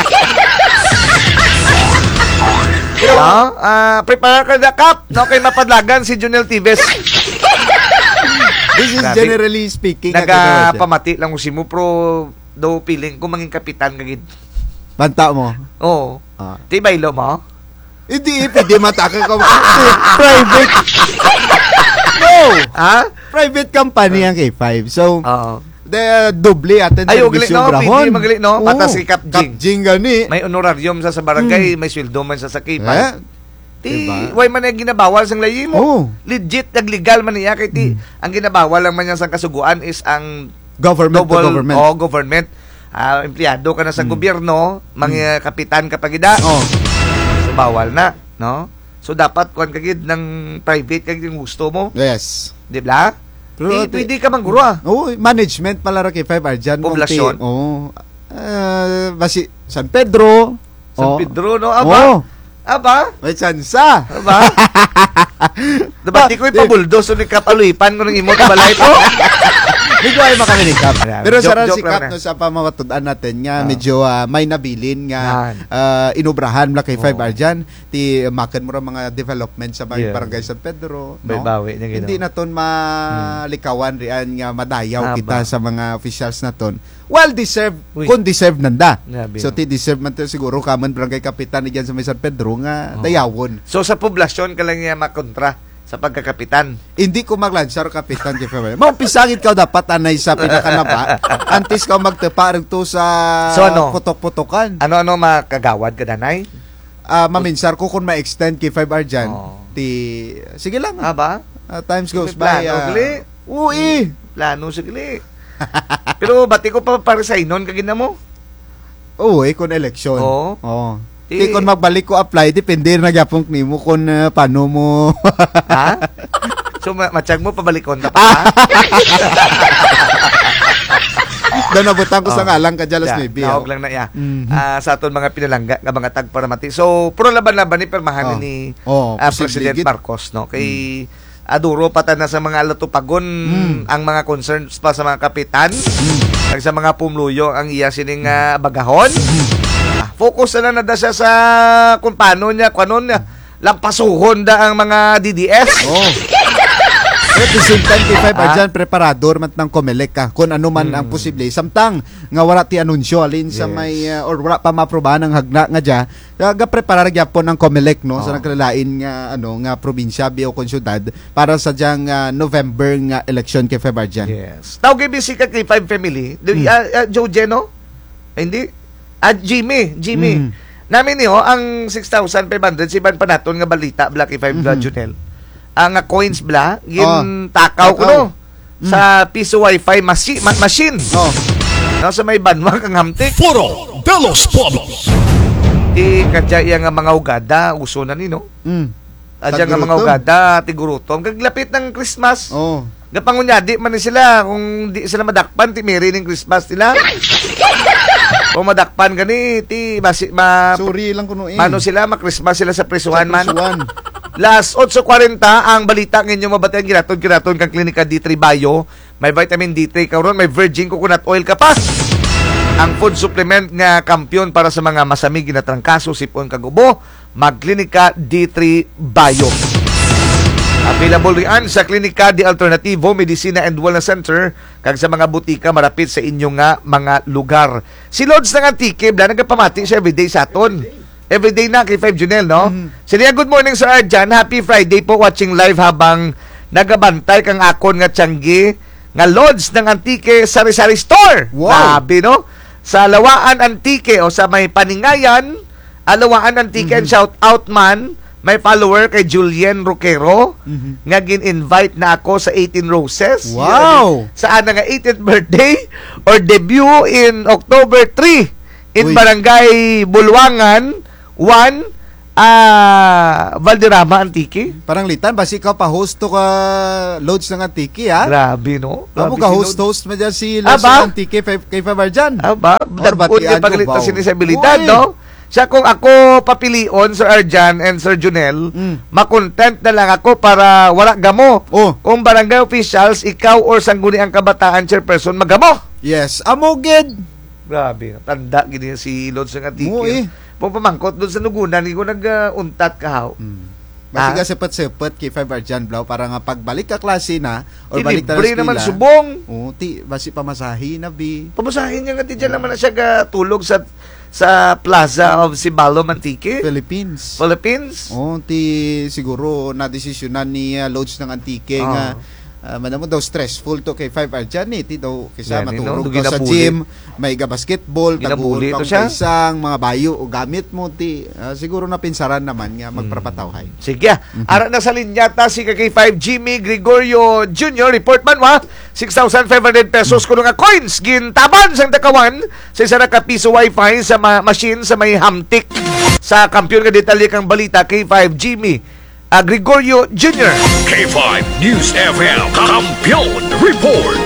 Preparar Canada Cup, no kay mapadlagan si Junel Tibes. This is generally speaking. Nagapamati lang si mo pro do piling kung manging kapitan kagid. Banta mo. Oo. Tibaylo mo. Hindi mataka ko. Private. No. Private company ang K5. So, the doble atin servisyo brahon. Magaling no. Patas si Cap Jing gani. May honorarium sa barangay, may sweldo man sa K5. Way man ang ginabawal sang layi mo. Legit legal man niya kay ang ginabawal lang man niya sang kasuguan is ang government to government. Government. Empleyado ka na sa gobyerno, mga kapitan kapag ida. So bawal na, no? So dapat kuan kagid ng private kagid yung gusto mo. Yes. Di ba? Pwede ka mangguro management pala ra kay 5 arjan. Poblasyon. Basi San Pedro. San Pedro, no? Aba? May tsansa. Aba? Dapat di ko ipabuldos ni kapaluipan ko ng imo balay ko. Medyo ay makaminikap. Pero sa sikap no sa pamawatudan natin nga medyo may nabilin nga inubrahan mula kay 5 arjan ti makan mo mga development sa barangay San Pedro, no? Hindi naton malikawan rian nga madayaw kita sa mga officials naton. Well deserved, kung deserve nanda. So ti deserve man to siguro kaman barangay kapitan diyan sa may San Pedro nga dayawon. So sa poblasyon ka lang niya makontra sa pagkakapitan. Hindi ko maglansar kapitan kay February. Maumpisagit ka dapat anay sa pinakanaba. Antes ka magtepa rin to sa putok-putokan. Ano-ano makagawad ka danay? Maminsar ko kung ma-extend kay 5 arjan. Sige lang. Ba? Times goes by. Uy! Plano sigli. Pero bati ko pa para sa inon kagina mo? Oo, kung election. Oo. Kung magbalik ko apply, depende na gyapon nimo kung paano mo. So matiyag mo pabalikon ta pa. Doon nabutang ko sa ngalang kadyalas maybe. Nawag lang na ya. Sa aton mga pinalangga nga mga tagparamati. So puro laban-laban ni permahan ni President Marcos, no? Kay aduro patan na sa mga latupagon ang mga concerns pa sa mga kapitan. Kag sa mga pumluyo ang iya sining bagahon. Focus na lang siya sa kung paano niya, kung ano niya, lampasuhon da ang mga DDS. At the same time, kay 5 arjan, preparador man ng Comelec ka, kung ano man ang posible. Samtang, nga wala ti anunsyo, alin sa may, or wala pa maprobahan ng hagna nga dya, ga-preparar gyapon ng Comelec, no, sa nagkalain nga, nga probinsya, o konsyudad, para sa dyang November nga election kay 5 arjan. Yes. Tawag kay busy ka kay 5 family, Joe Geno? Hindi? Jimmy. Namin niyo ang 6,500 siban pa naton nga balita bla kay 5 Junel. Ang coins bla gin takaw ko no sa piso wifi machine. Sa may banwang kang hamtik. Foro de los Pueblos. Kadya iya nga mga ugada uso na ni no. Adya nga mga ugada tigurutom kaglapit ng Christmas. Gapangunyadi man ni sila kung di sila madakpan ti Merry ning Christmas nila. Kung madakpan gani ti suri lang kuno mano sila Christmas sila sa prisuhan man. Last 8:40 ang balita nginyo mabatian giraton kang klinika D3 Bio. May vitamin D3 karon, may virgin coconut oil ka pa. Ang food supplement nga kampiyon para sa mga masamig na trangkaso, sipon kag ubo, magklinika D3 Bio. Available riyan sa Klinika di Alternativo Medicina and Wellness Center kag sa mga butika marapit sa inyong nga mga lugar. Si Lods ng Antique bla nagapamati siya everyday sa aton. Everyday na kay 5 Junel, no? Siya, good morning Sir Arjan. Happy Friday po watching live habang nagabantay kang akon nga tiyanggi nga lodge ng Antique Sari-Sari Store. Wow. Grabe, no? Sa Lawaan Antique o sa may Paningayan, Lawaan Antique and shout out man, may follower kay Julien Roquero nga gin-invite na ako sa 18 Roses. Wow! Saan na nga 18th birthday or debut in October 3 in Uy. Barangay Bulwangan 1 Valderrama Antique. Parang litan, basi ka pa-host to ka Lodge ng Antique, ha? Grabe, no? Amo Grabe ka si host mo dyan si Lodge Aba? ng Antique kay Fabarjan. Aba? Dagpun batian yung paglita ko, sin wow. disabilidad, Uy. no? Siya kung ako papilion, Sir Arjan and Sir Junel, makontent na lang ako para wala gamo. Kung barangay officials, ikaw or sangguniang kabataan chairperson, magamo. Yes, amoged. Grabe, tanda gini si Lodge ng Antique. Uy. Pong pamangkot doon sa Nugunan, hindi ko nag-untat kahaw. Basi ka sepet-sepet kay Fabarjan Blau para nga pagbalik ka klase na or balik ta Libre sa naman eskwela. subong. Basi pamasahi na bi. Pamasahin niya nga dyan naman na siya tulog sa Plaza of Sibalom Antique. Philippines. Siguro na desisyonan ni Lodge ng Antique nga madamo daw stressful to kay 5 Arjan ti daw kaysa Yan, matulog no? ka sa gym, may basketball, Ginabuli taguol to kang siya? isang mga bayo o gamit mo siguro na pinsaran naman nga magprapatawhay. Sige. Ara na sa linyata si kay 5 Jimmy Gregorio Jr. Report man wa 6,500 pesos kuno nga coins gintaban sang takawan sa isa na ka piso wifi sa machine sa may hamtik sa kampiyon nga detalye kang balita kay 5 Jimmy Gregorio Jr. K5 News FM Kampiyon Report.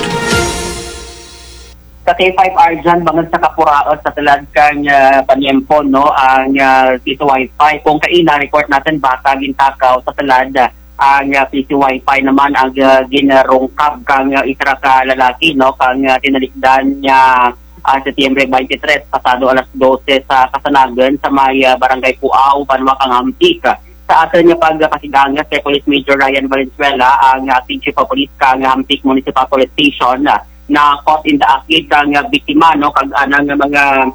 Sa K5 Arjan, bangag sa kapuraot sa talad kang panyempo, no, ang piso wifi. Kung kaina, report natin baka gintakaw sa talad ang piso wifi naman ang ginarungkab kang isra ka lalaki, no, kang tinalikdan niya Setyembre 23, pasado alas 12 sa Kasanagan sa may barangay Puaw, Banwa kang Hamtik. Sa atin niya pagkasidangas kay Police Major Ryan Valenzuela, ang Chief of Police kang Hamtik Municipal Police Station na caught in the act kang biktima, no, kag anang mga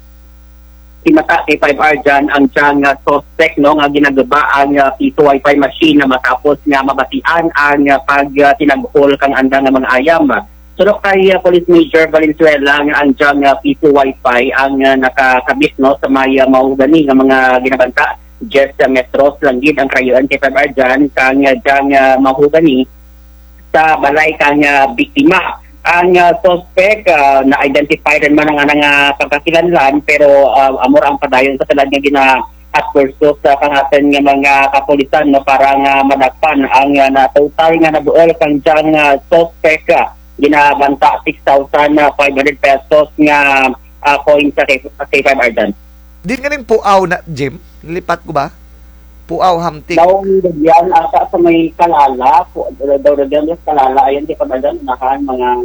timata kay 5 Arjan ang siyang suspect, no, nga ginagaba ang piso wifi machine na matapos nga mabatian ang pag tinaghol kang andang nga mga ayam. So kay Police Major Valenzuela ang siyang piso wifi ang nakakabit, no, sa may mahugani nga mga ginabanta just metros lang din ang krayuan kay 5 Arjan kang diyang mahugani sa balay kang biktima. Ang suspect na-identify rin man ang pagkakilanlan pero amor ang padayon sa talad nga at pursuit sa kangaten nga mga kapulisan, no, para nga madakpan ang na-total nga nabuol kang diyang suspect ginabanta 6,500 pesos nga coin sa kay 5 Arjan. Di nga rin puaw na, Jim? Lipat ko ba? Puaw, Hamtik. Daw yan ata sa may Kalala. Daw yan sa Kalala. Ayan, di pa ba dyan? Nakaan mga...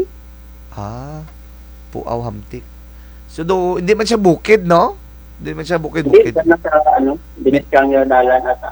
Puaw, Hamtik. So, hindi man siya bukid, no? Hindi man siya bukid-bukid. Hindi, na sa, binit kang dalan ata.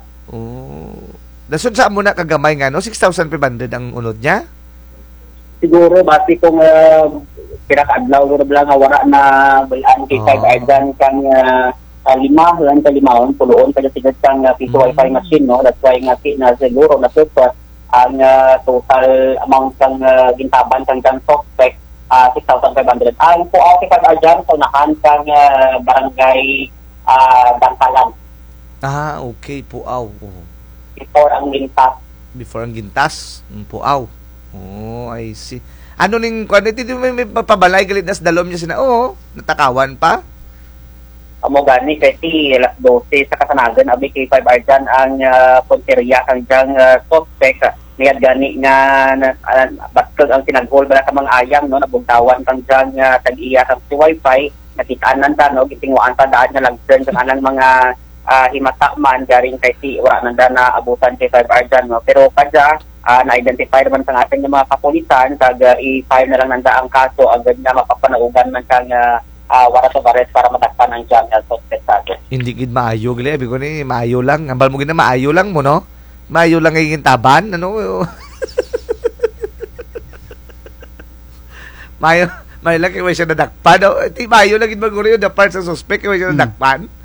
Dasun saan mo na kagamay nga, no? 6,500 ang unod niya? Siguro, basi kung pinaka-adlaw, lang wala na bayan kay 5 Arjan kang... lima puluon kaya sigad kang piso wifi machine, no. That's why nga na siguro na surplus ang total amount kang gintaban kang suspect 6,500. Ang po ako kay Arjan sa nahan kang barangay Dangkalan. Okay, puaw. Before ang gintas. Puaw. I see. Ano ning kung may pabalay galit nas dalom niya sina natakawan pa? Amo gani kasi alas 12 sa Kasanagan abi kay 5 Arjan ang punteriya kang diyang suspect niyad gani nga batkag ang tinaghol bala sa mga ayam, no, nabugtawan kang diyang tag-iya sa wifi nakitaan nanda, no, gitinguan pa daan nga lagden kang anang mga himata man garing kay si wala nanda na abutan kay 5 Arjan, no. Pero kadya na-identify naman sa ating mga kapulisan kag i-file na lang nanda ang kaso agad na mapapanaugan man kang wala sa bares para matakpan ang channel suspect sa akin. Hindi gid maayo gali, abi ko ni maayo lang. Ambal mo gid na maayo lang mo, no? Maayo lang ngay taban, ano? maayo lang kay siya nadakpan. Ti maayo lang gid maguro yung the part sa suspect kay siya nadakpan.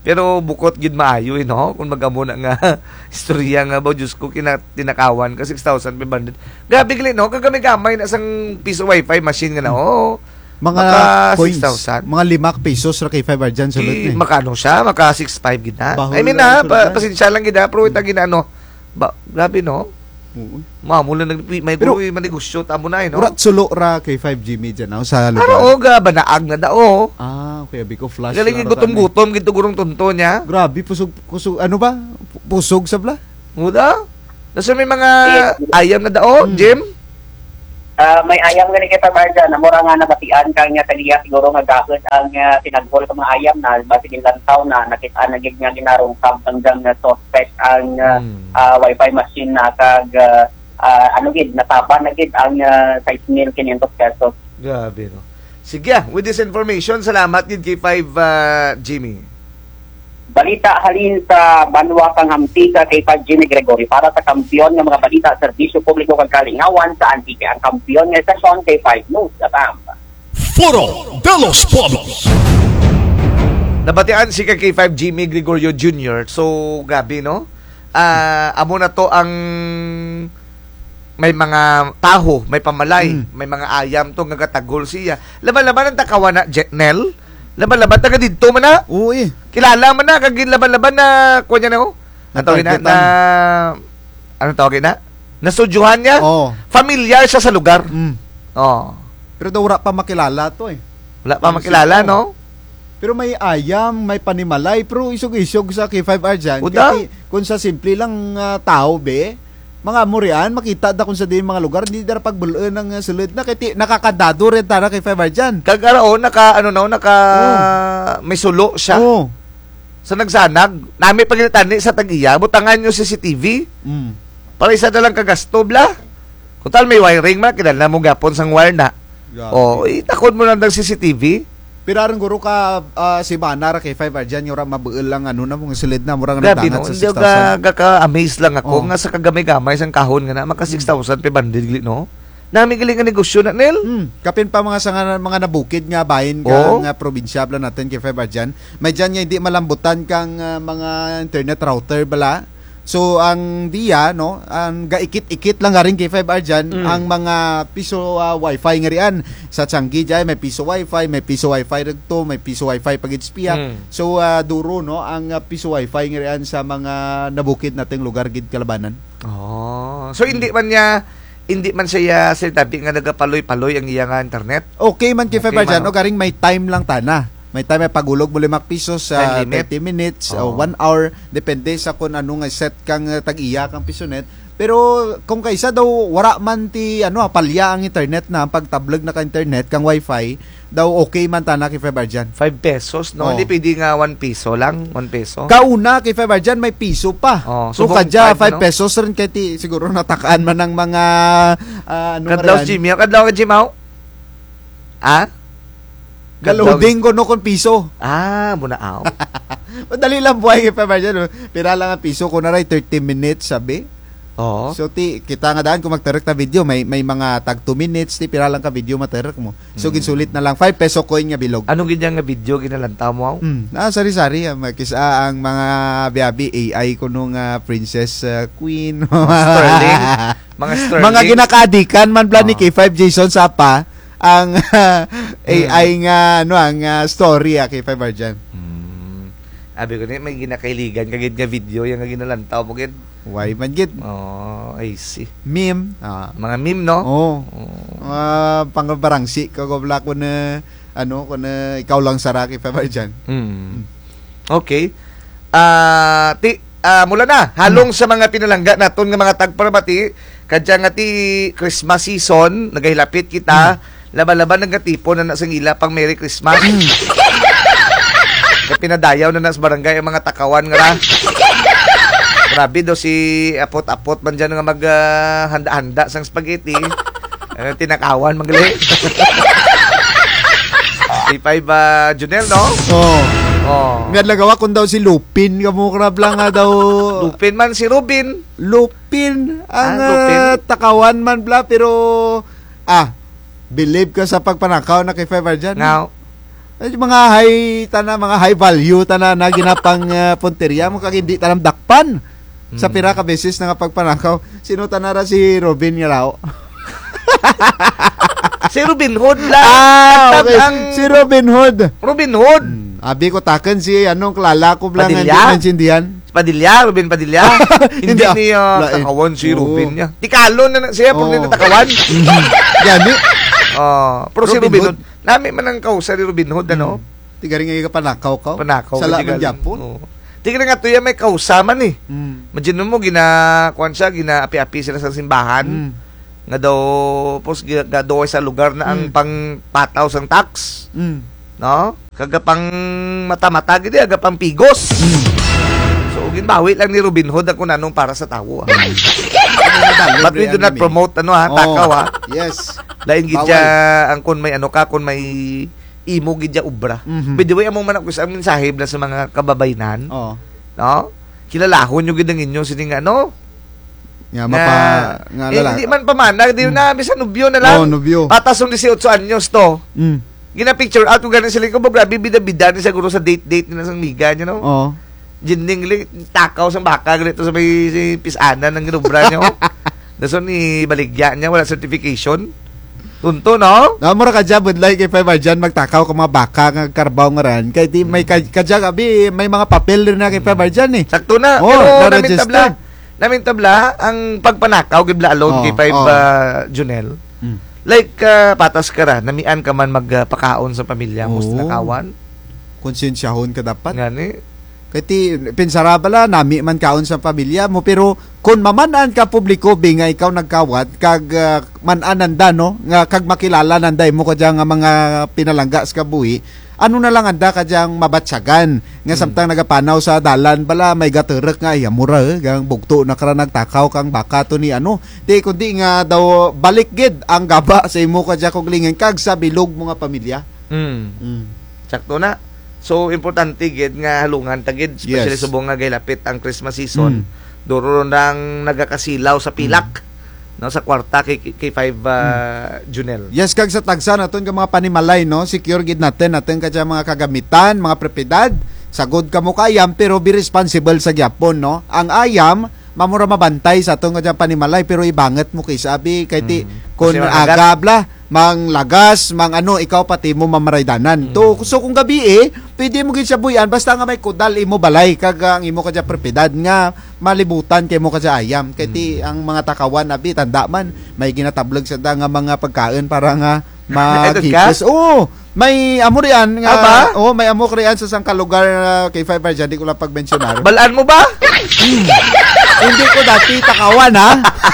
Pero bukod gid maayo no kung magamo na nga istorya nga ba Diyos ko tinakawan ka 6,500. Grabe gali no kagami-gamay na sang piso wifi machine nga na mga coins, 6,000. mga 5 pesos ra kay 5 dyan sulod ni. Makano siya? Maka 6,500 gid na. Bahol I mean lang pasensya lang gid pero ita ginano. Grabe no. Mamo lang may guro manegosyo tamo na no. Urat sulo ra kay 5G media na sa lugar. Pero ga banaag na dao. Okay, biko flash. Galing gutom-gutom gid gurong tonto niya. Grabe pusog ano ba? Pusog sabla. Muda? Nasa may mga ayam na dao, Jim? May ayam nga ni kita barja na mura nga nabatian kang nga kaniya siguro nga gahit ang tinaggol sa mga ayam na basig lantaw na nakita na gid nga ginarong hanggang na suspect ang wifi machine na kag ano gid natapa na gid ang 6,500 pesos. Grabe no. Sige, with this information, salamat gid kay 5 Jimmy. Balita halin sa Banwa kang Hamtika kay Jimmy Gregory para sa kampiyon ng mga balita sa serbisyo publiko kag kalingawan sa Antique. Ang kampiyon ng estasyon kay 5 News at Foro de los Pueblos. Nabatian si kay 5 Jimmy Gregorio Jr. So, gabi no? Amo na to ang may mga taho, may pamalay, may mga ayam to nga katagol siya. Laban-laban ang takawan na Jetnel. Laban-laban taga dito man na. Uy. Kilala man na kag laban-laban na kunya na ko. Ano tawagin na? Ano tawagin na? Nasudyuhan niya. Familiar siya sa lugar. Pero daw wala pa makilala to eh. Wala pa makilala, no? Pero may ayam, may panimalay, pero isog-isog sa K5R dyan. Kung sa simple lang tao, mga murian, makita da kung sa din mga lugar, hindi na pagbuloan ng sulod na, kaya nakakadado rin tara kay 5R dyan. Kagaraon, may sulo siya. Sa nagsanag, namin pagkitani sa tag-iya, butangan nyo CCTV. Para isa na lang kagasto, bla. Kung tal may wiring man, kinala mo gapon sang wire na. Itakod mo lang ng CCTV. Pero aron guro ka si Manar kay 5R dyan, yung mabuil lang ano na mong silid na murang grabe nagdangat no, sa 6,000. hindi ka-amaze lang ako nga sa kagamay-gamay sang kahon nga na maka 6,000 pe bandil no. Nami galing nga negosyo na nil. Kapin pa mga nabukid nga bahin kang probinsya bla natin kay 5R dyan. May dyan nga hindi malambutan kang mga internet router bala. So ang diya no, ang gaikit-ikit lang nga rin kay 5R dyan ang mga piso wifi nga riyan. Sa Changi dyan may piso wifi, may piso wifi ragto, may piso wifi pag itspiya. So duro no ang piso wifi nga riyan sa mga nabukid nating lugar gid kalabanan. So hindi man siya tabi nga nagapaloy-paloy ang iyang internet. Okay man kay 5R dyan, o garing may time lang tana. May time may pagulog mo 5 pesos sa 30 minutes o 1 hour, depende sa kung ano nga set kang tag-iya kang pisonet. Pero kung kaisa daw wala man ti palya ang internet na pagtablag na ka internet kang wifi, daw okay man tana kay 5R dyan. 5 pesos no, hindi pwede nga 1 peso lang, 1 peso. Kauna kay 5R dyan may piso pa. So kadya 5 pesos rin kay ti siguro natakaan man ng mga kadlaw Jimmy, kadlaw ka Jimaw? Galuding ko no kon piso. Munaaw. Madali lang buhay kay 5R dyan. Pira lang ang piso ko na rin 30 minutes sabi. So kita nga daan kung magtarek na video may mga tag 2 minutes pira lang ka video matarek mo. So ginsulit na lang 5 peso coin nga bilog. Anong gid nga video ginalantaw mo? Sari-sari makisa ang mga biabi AI kuno nga princess queen. Sterling. Mga ginakadikan man plan ni K5 Jason Sapa ang AI nga ang story kay 5R dyan. Abi ko ni may ginakailigan kagid nga video yang nga ginalantaw mo gid. Why man gid? I see. Meme. Mga meme no? Pangbarangsi kagobla ko na ikaw lang sara kay 5R dyan. Okay. Mula na halong sa mga pinalangga naton nga mga tagparabati kadya nga ti Christmas season nagahilapit kita laban-laban ng katipon na sang ila pang Merry Christmas. Pinadayaw na sa barangay ang mga takawan nga grabe daw si apot-apot man dyan nga maghanda-handa sang spaghetti. Tinakawan magali. Si 5 Junel no? Nga lagawa kung daw si Lupin kamukrab lang nga daw. Lupin man si Rubin. Lupin ang takawan man bla pero believe ka sa pagpanakaw na kay 5R dyan? Now, Mga high value tana na ginapang punteriya mo kag hindi tanam dakpan. Sa pira ka beses na nga pagpanakaw. Sino tanara si Robin Yarao? Si Robin Hood lang. Okay. Si Robin Hood. Robin Hood. Abi ko taken si klala ko lang Padilla? ang sindihan. Padilla, Robin Padilla. Hindi niya takawan si Robin niya. Tikalo na siya pag nagtakawan. Gani. Pero si Robin Hood, nami man ang kausa ni Robin Hood, ano? Tigaring nga panakaw ka. Panakaw. Sa laman Japon. Tignan nga to yan, may kausaman eh. Imagine mo, ginaapi-api sila sa simbahan. Nga daw, pos, gadoy sa lugar na ang pangpataw sang tax. No? Kagapang mata-mata, gini, agapang pigos. So, ginbawi lang ni Robin Hood ako nanong para sa tao. But we do not promote, takaw, ha? Yes. Lain gidya, ang kun may kun may imo gidya ubra. By the way, among manak ko sa amin sahib na sa mga kababainan. No? Kilalahon nyo gidang inyo sining nga lalaki. Hindi man pamana, di na bisa nubyo na lang. Nubyo. Patasong 18 anyos to. Gina-picture out kung gano'n sila ko, grabe bida-bida ni siguro sa date nila sang miga, you know? Jinding takaw sa baka, ganito sa may pisana ng ginubra niya. Daso ni baligya niya, wala certification. Tunto, no? Mura ka dyan, budlay kay Five dyan, magtakaw ka mga baka, ng karbaw nga ran. Kaya di, may kadyan, abi, may mga papel rin na kay Five dyan eh. Sakto na. Pero namin tabla, ang pagpanakaw, gibla alone kay Five Junel. Like, patas ka ra, namian ka man magpakaon sa pamilya mo sa nakawan. Konsensyahon ka dapat. Ngani. Kati pinsara bala nami man kaon sa pamilya mo pero kun mamanan ka publiko nga ikaw nagkawat kag manananda no nga kag makilala nanday mo kadya nga mga pinalangga sa kabuhi ano na lang anda kadyang mabatsagan nga samtang nagapanaw sa dalan bala may gaterek nga mura gang bugto na kara nagtakaw kang baka to ni di kundi nga daw balik gid ang gaba sa imo kadya kog lingen kag sa bilog mo nga pamilya. Sakto na. So, importante gid nga halungan tagid, especially subong nga gaylapit ang Christmas season. Duro nang nagakasilaw sa pilak no sa kwarta kay Five Junel. Yes, kag sa tagsa naton nga mga panimalay no, secure gid natin kadya mga kagamitan, mga propiedad. Sagod ka mo kayam pero be responsible sa gyapon no. Ang ayam mamura mabantay sa atong kadya panimalay pero ibanget mo kay sabi kay ti kun agabla mang lagas, mang ikaw pati mo mamaraydanan. So kung gabi pwede mo gid siya buyan basta nga may kudal imo balay kag ang imo kadya propiedad nga malibutan kay mo kadya ayam. Kay ti ang mga takawan abi tanda man may ginatablag sa nga mga pagkain para nga magipos. May amo riyan nga. May amo riyan sa sang kalugar kay Five dyan, di ko lang pagmensionar. Balaan mo ba? Hindi ko dati takawan ha.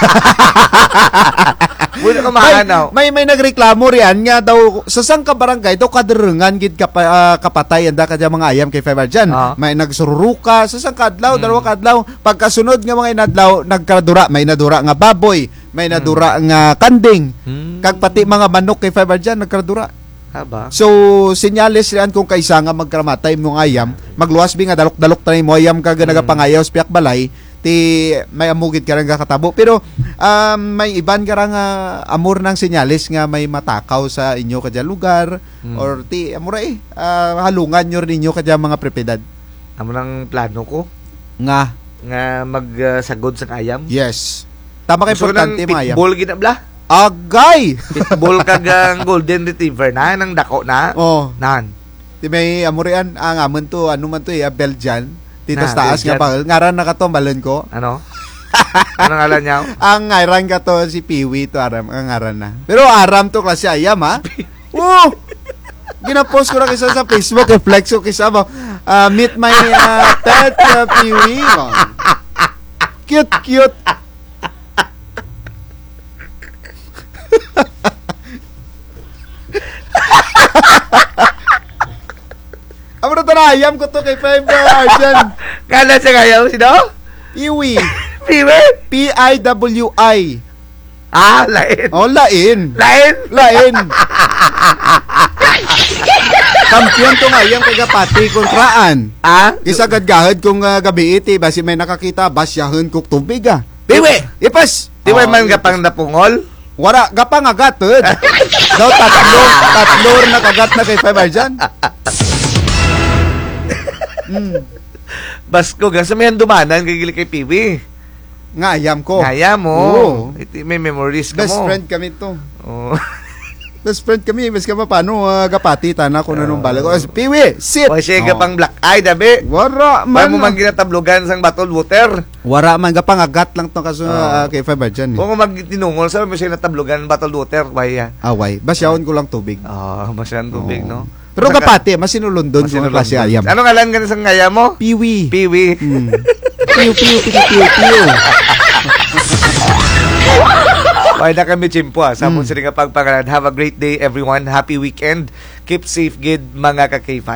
Muna ka mahanaw. May nagreklamo riyan nga daw sa sang ka barangay daw kaderengan gid kapatay anda kadya mga ayam kay Five dyan. May nagsururuka sa sang kadlaw, dalawa kadlaw. Pagkasunod nga mga inadlaw nagkadura, may nadura nga baboy, may nadura nga kanding. Kag pati mga manok kay Five dyan nagkadura. So, sinyales riyan kung kaisa nga magkramatay mo ayam, magluwas bi nga dalok-dalok tayo mo ayam kag nagapangayaw sa piyak balay, ti may amugid ka rin katabo. Pero, may iban ka rin amor ng sinyales nga may matakaw sa inyo kadya lugar, or ti, amura halungan nyo rin inyo kadya mga propiedad. Amo ng plano ko? Nga magsagod sa ayam? Yes. Tama ka importante mga ayam. Pitbull ginabla? Agay! Pitbull kagang golden retriever na, nang dako na. Nan. Di may amurian, ang amon to, man to Belgian. Titas taas nga pa. Ngaran na ka to, balon ko. Ano? Anong ngalan niya? Ang ngaran ka to, si Piwi to, ang ngaran na. Pero aram to klase ayam, ha? Ginapost ko na kisa sa Facebook, flex ko kisa mo. Meet my pet, Piwi. Cute. Amo na ayam ko to kay Five dyan. Kala siya kayaw, sino? Iwi. Piwi? P-I-W-I. Lain. Lain. Kampiyon to ayam kay Gapati kontraan. Isa gadgahad kung gabi iti basi may nakakita basyahon kok tubig. Piwi. Ipas. Di man gapang napungol? Wala, gapang agat, daw tatlo na kagat na kay 5 dyan. Basko, gasa may handumanan kay Piwi. Ngayam ko. Ngayam mo. Oo. May memories ka Best mo. friend kami to. Oh. Best friend kami. Mas ka pa paano gapati tana ko na nung bala ko. Piwi, sit! O siya gapang black eye, dabi. Wara Wala man. mo man ginatablogan sang bottled water. Wara man, gapang agat lang to kaso kay 5 dyan. Kung magtinungol, sabi mo siya natablogan bottled water, waya. Away. Basyawon ko lang tubig. Masyan tubig, no? Pero gapati, masinulundon ko ang klase ayam. Ano ngalan ka na sa ngaya mo? Piwi. Piwi. Piwi. Okay na kami, Chimpo. Sa mong sila nga pagpangalan. Have a great day, everyone. Happy weekend. Keep safe, good, mga ka-K5.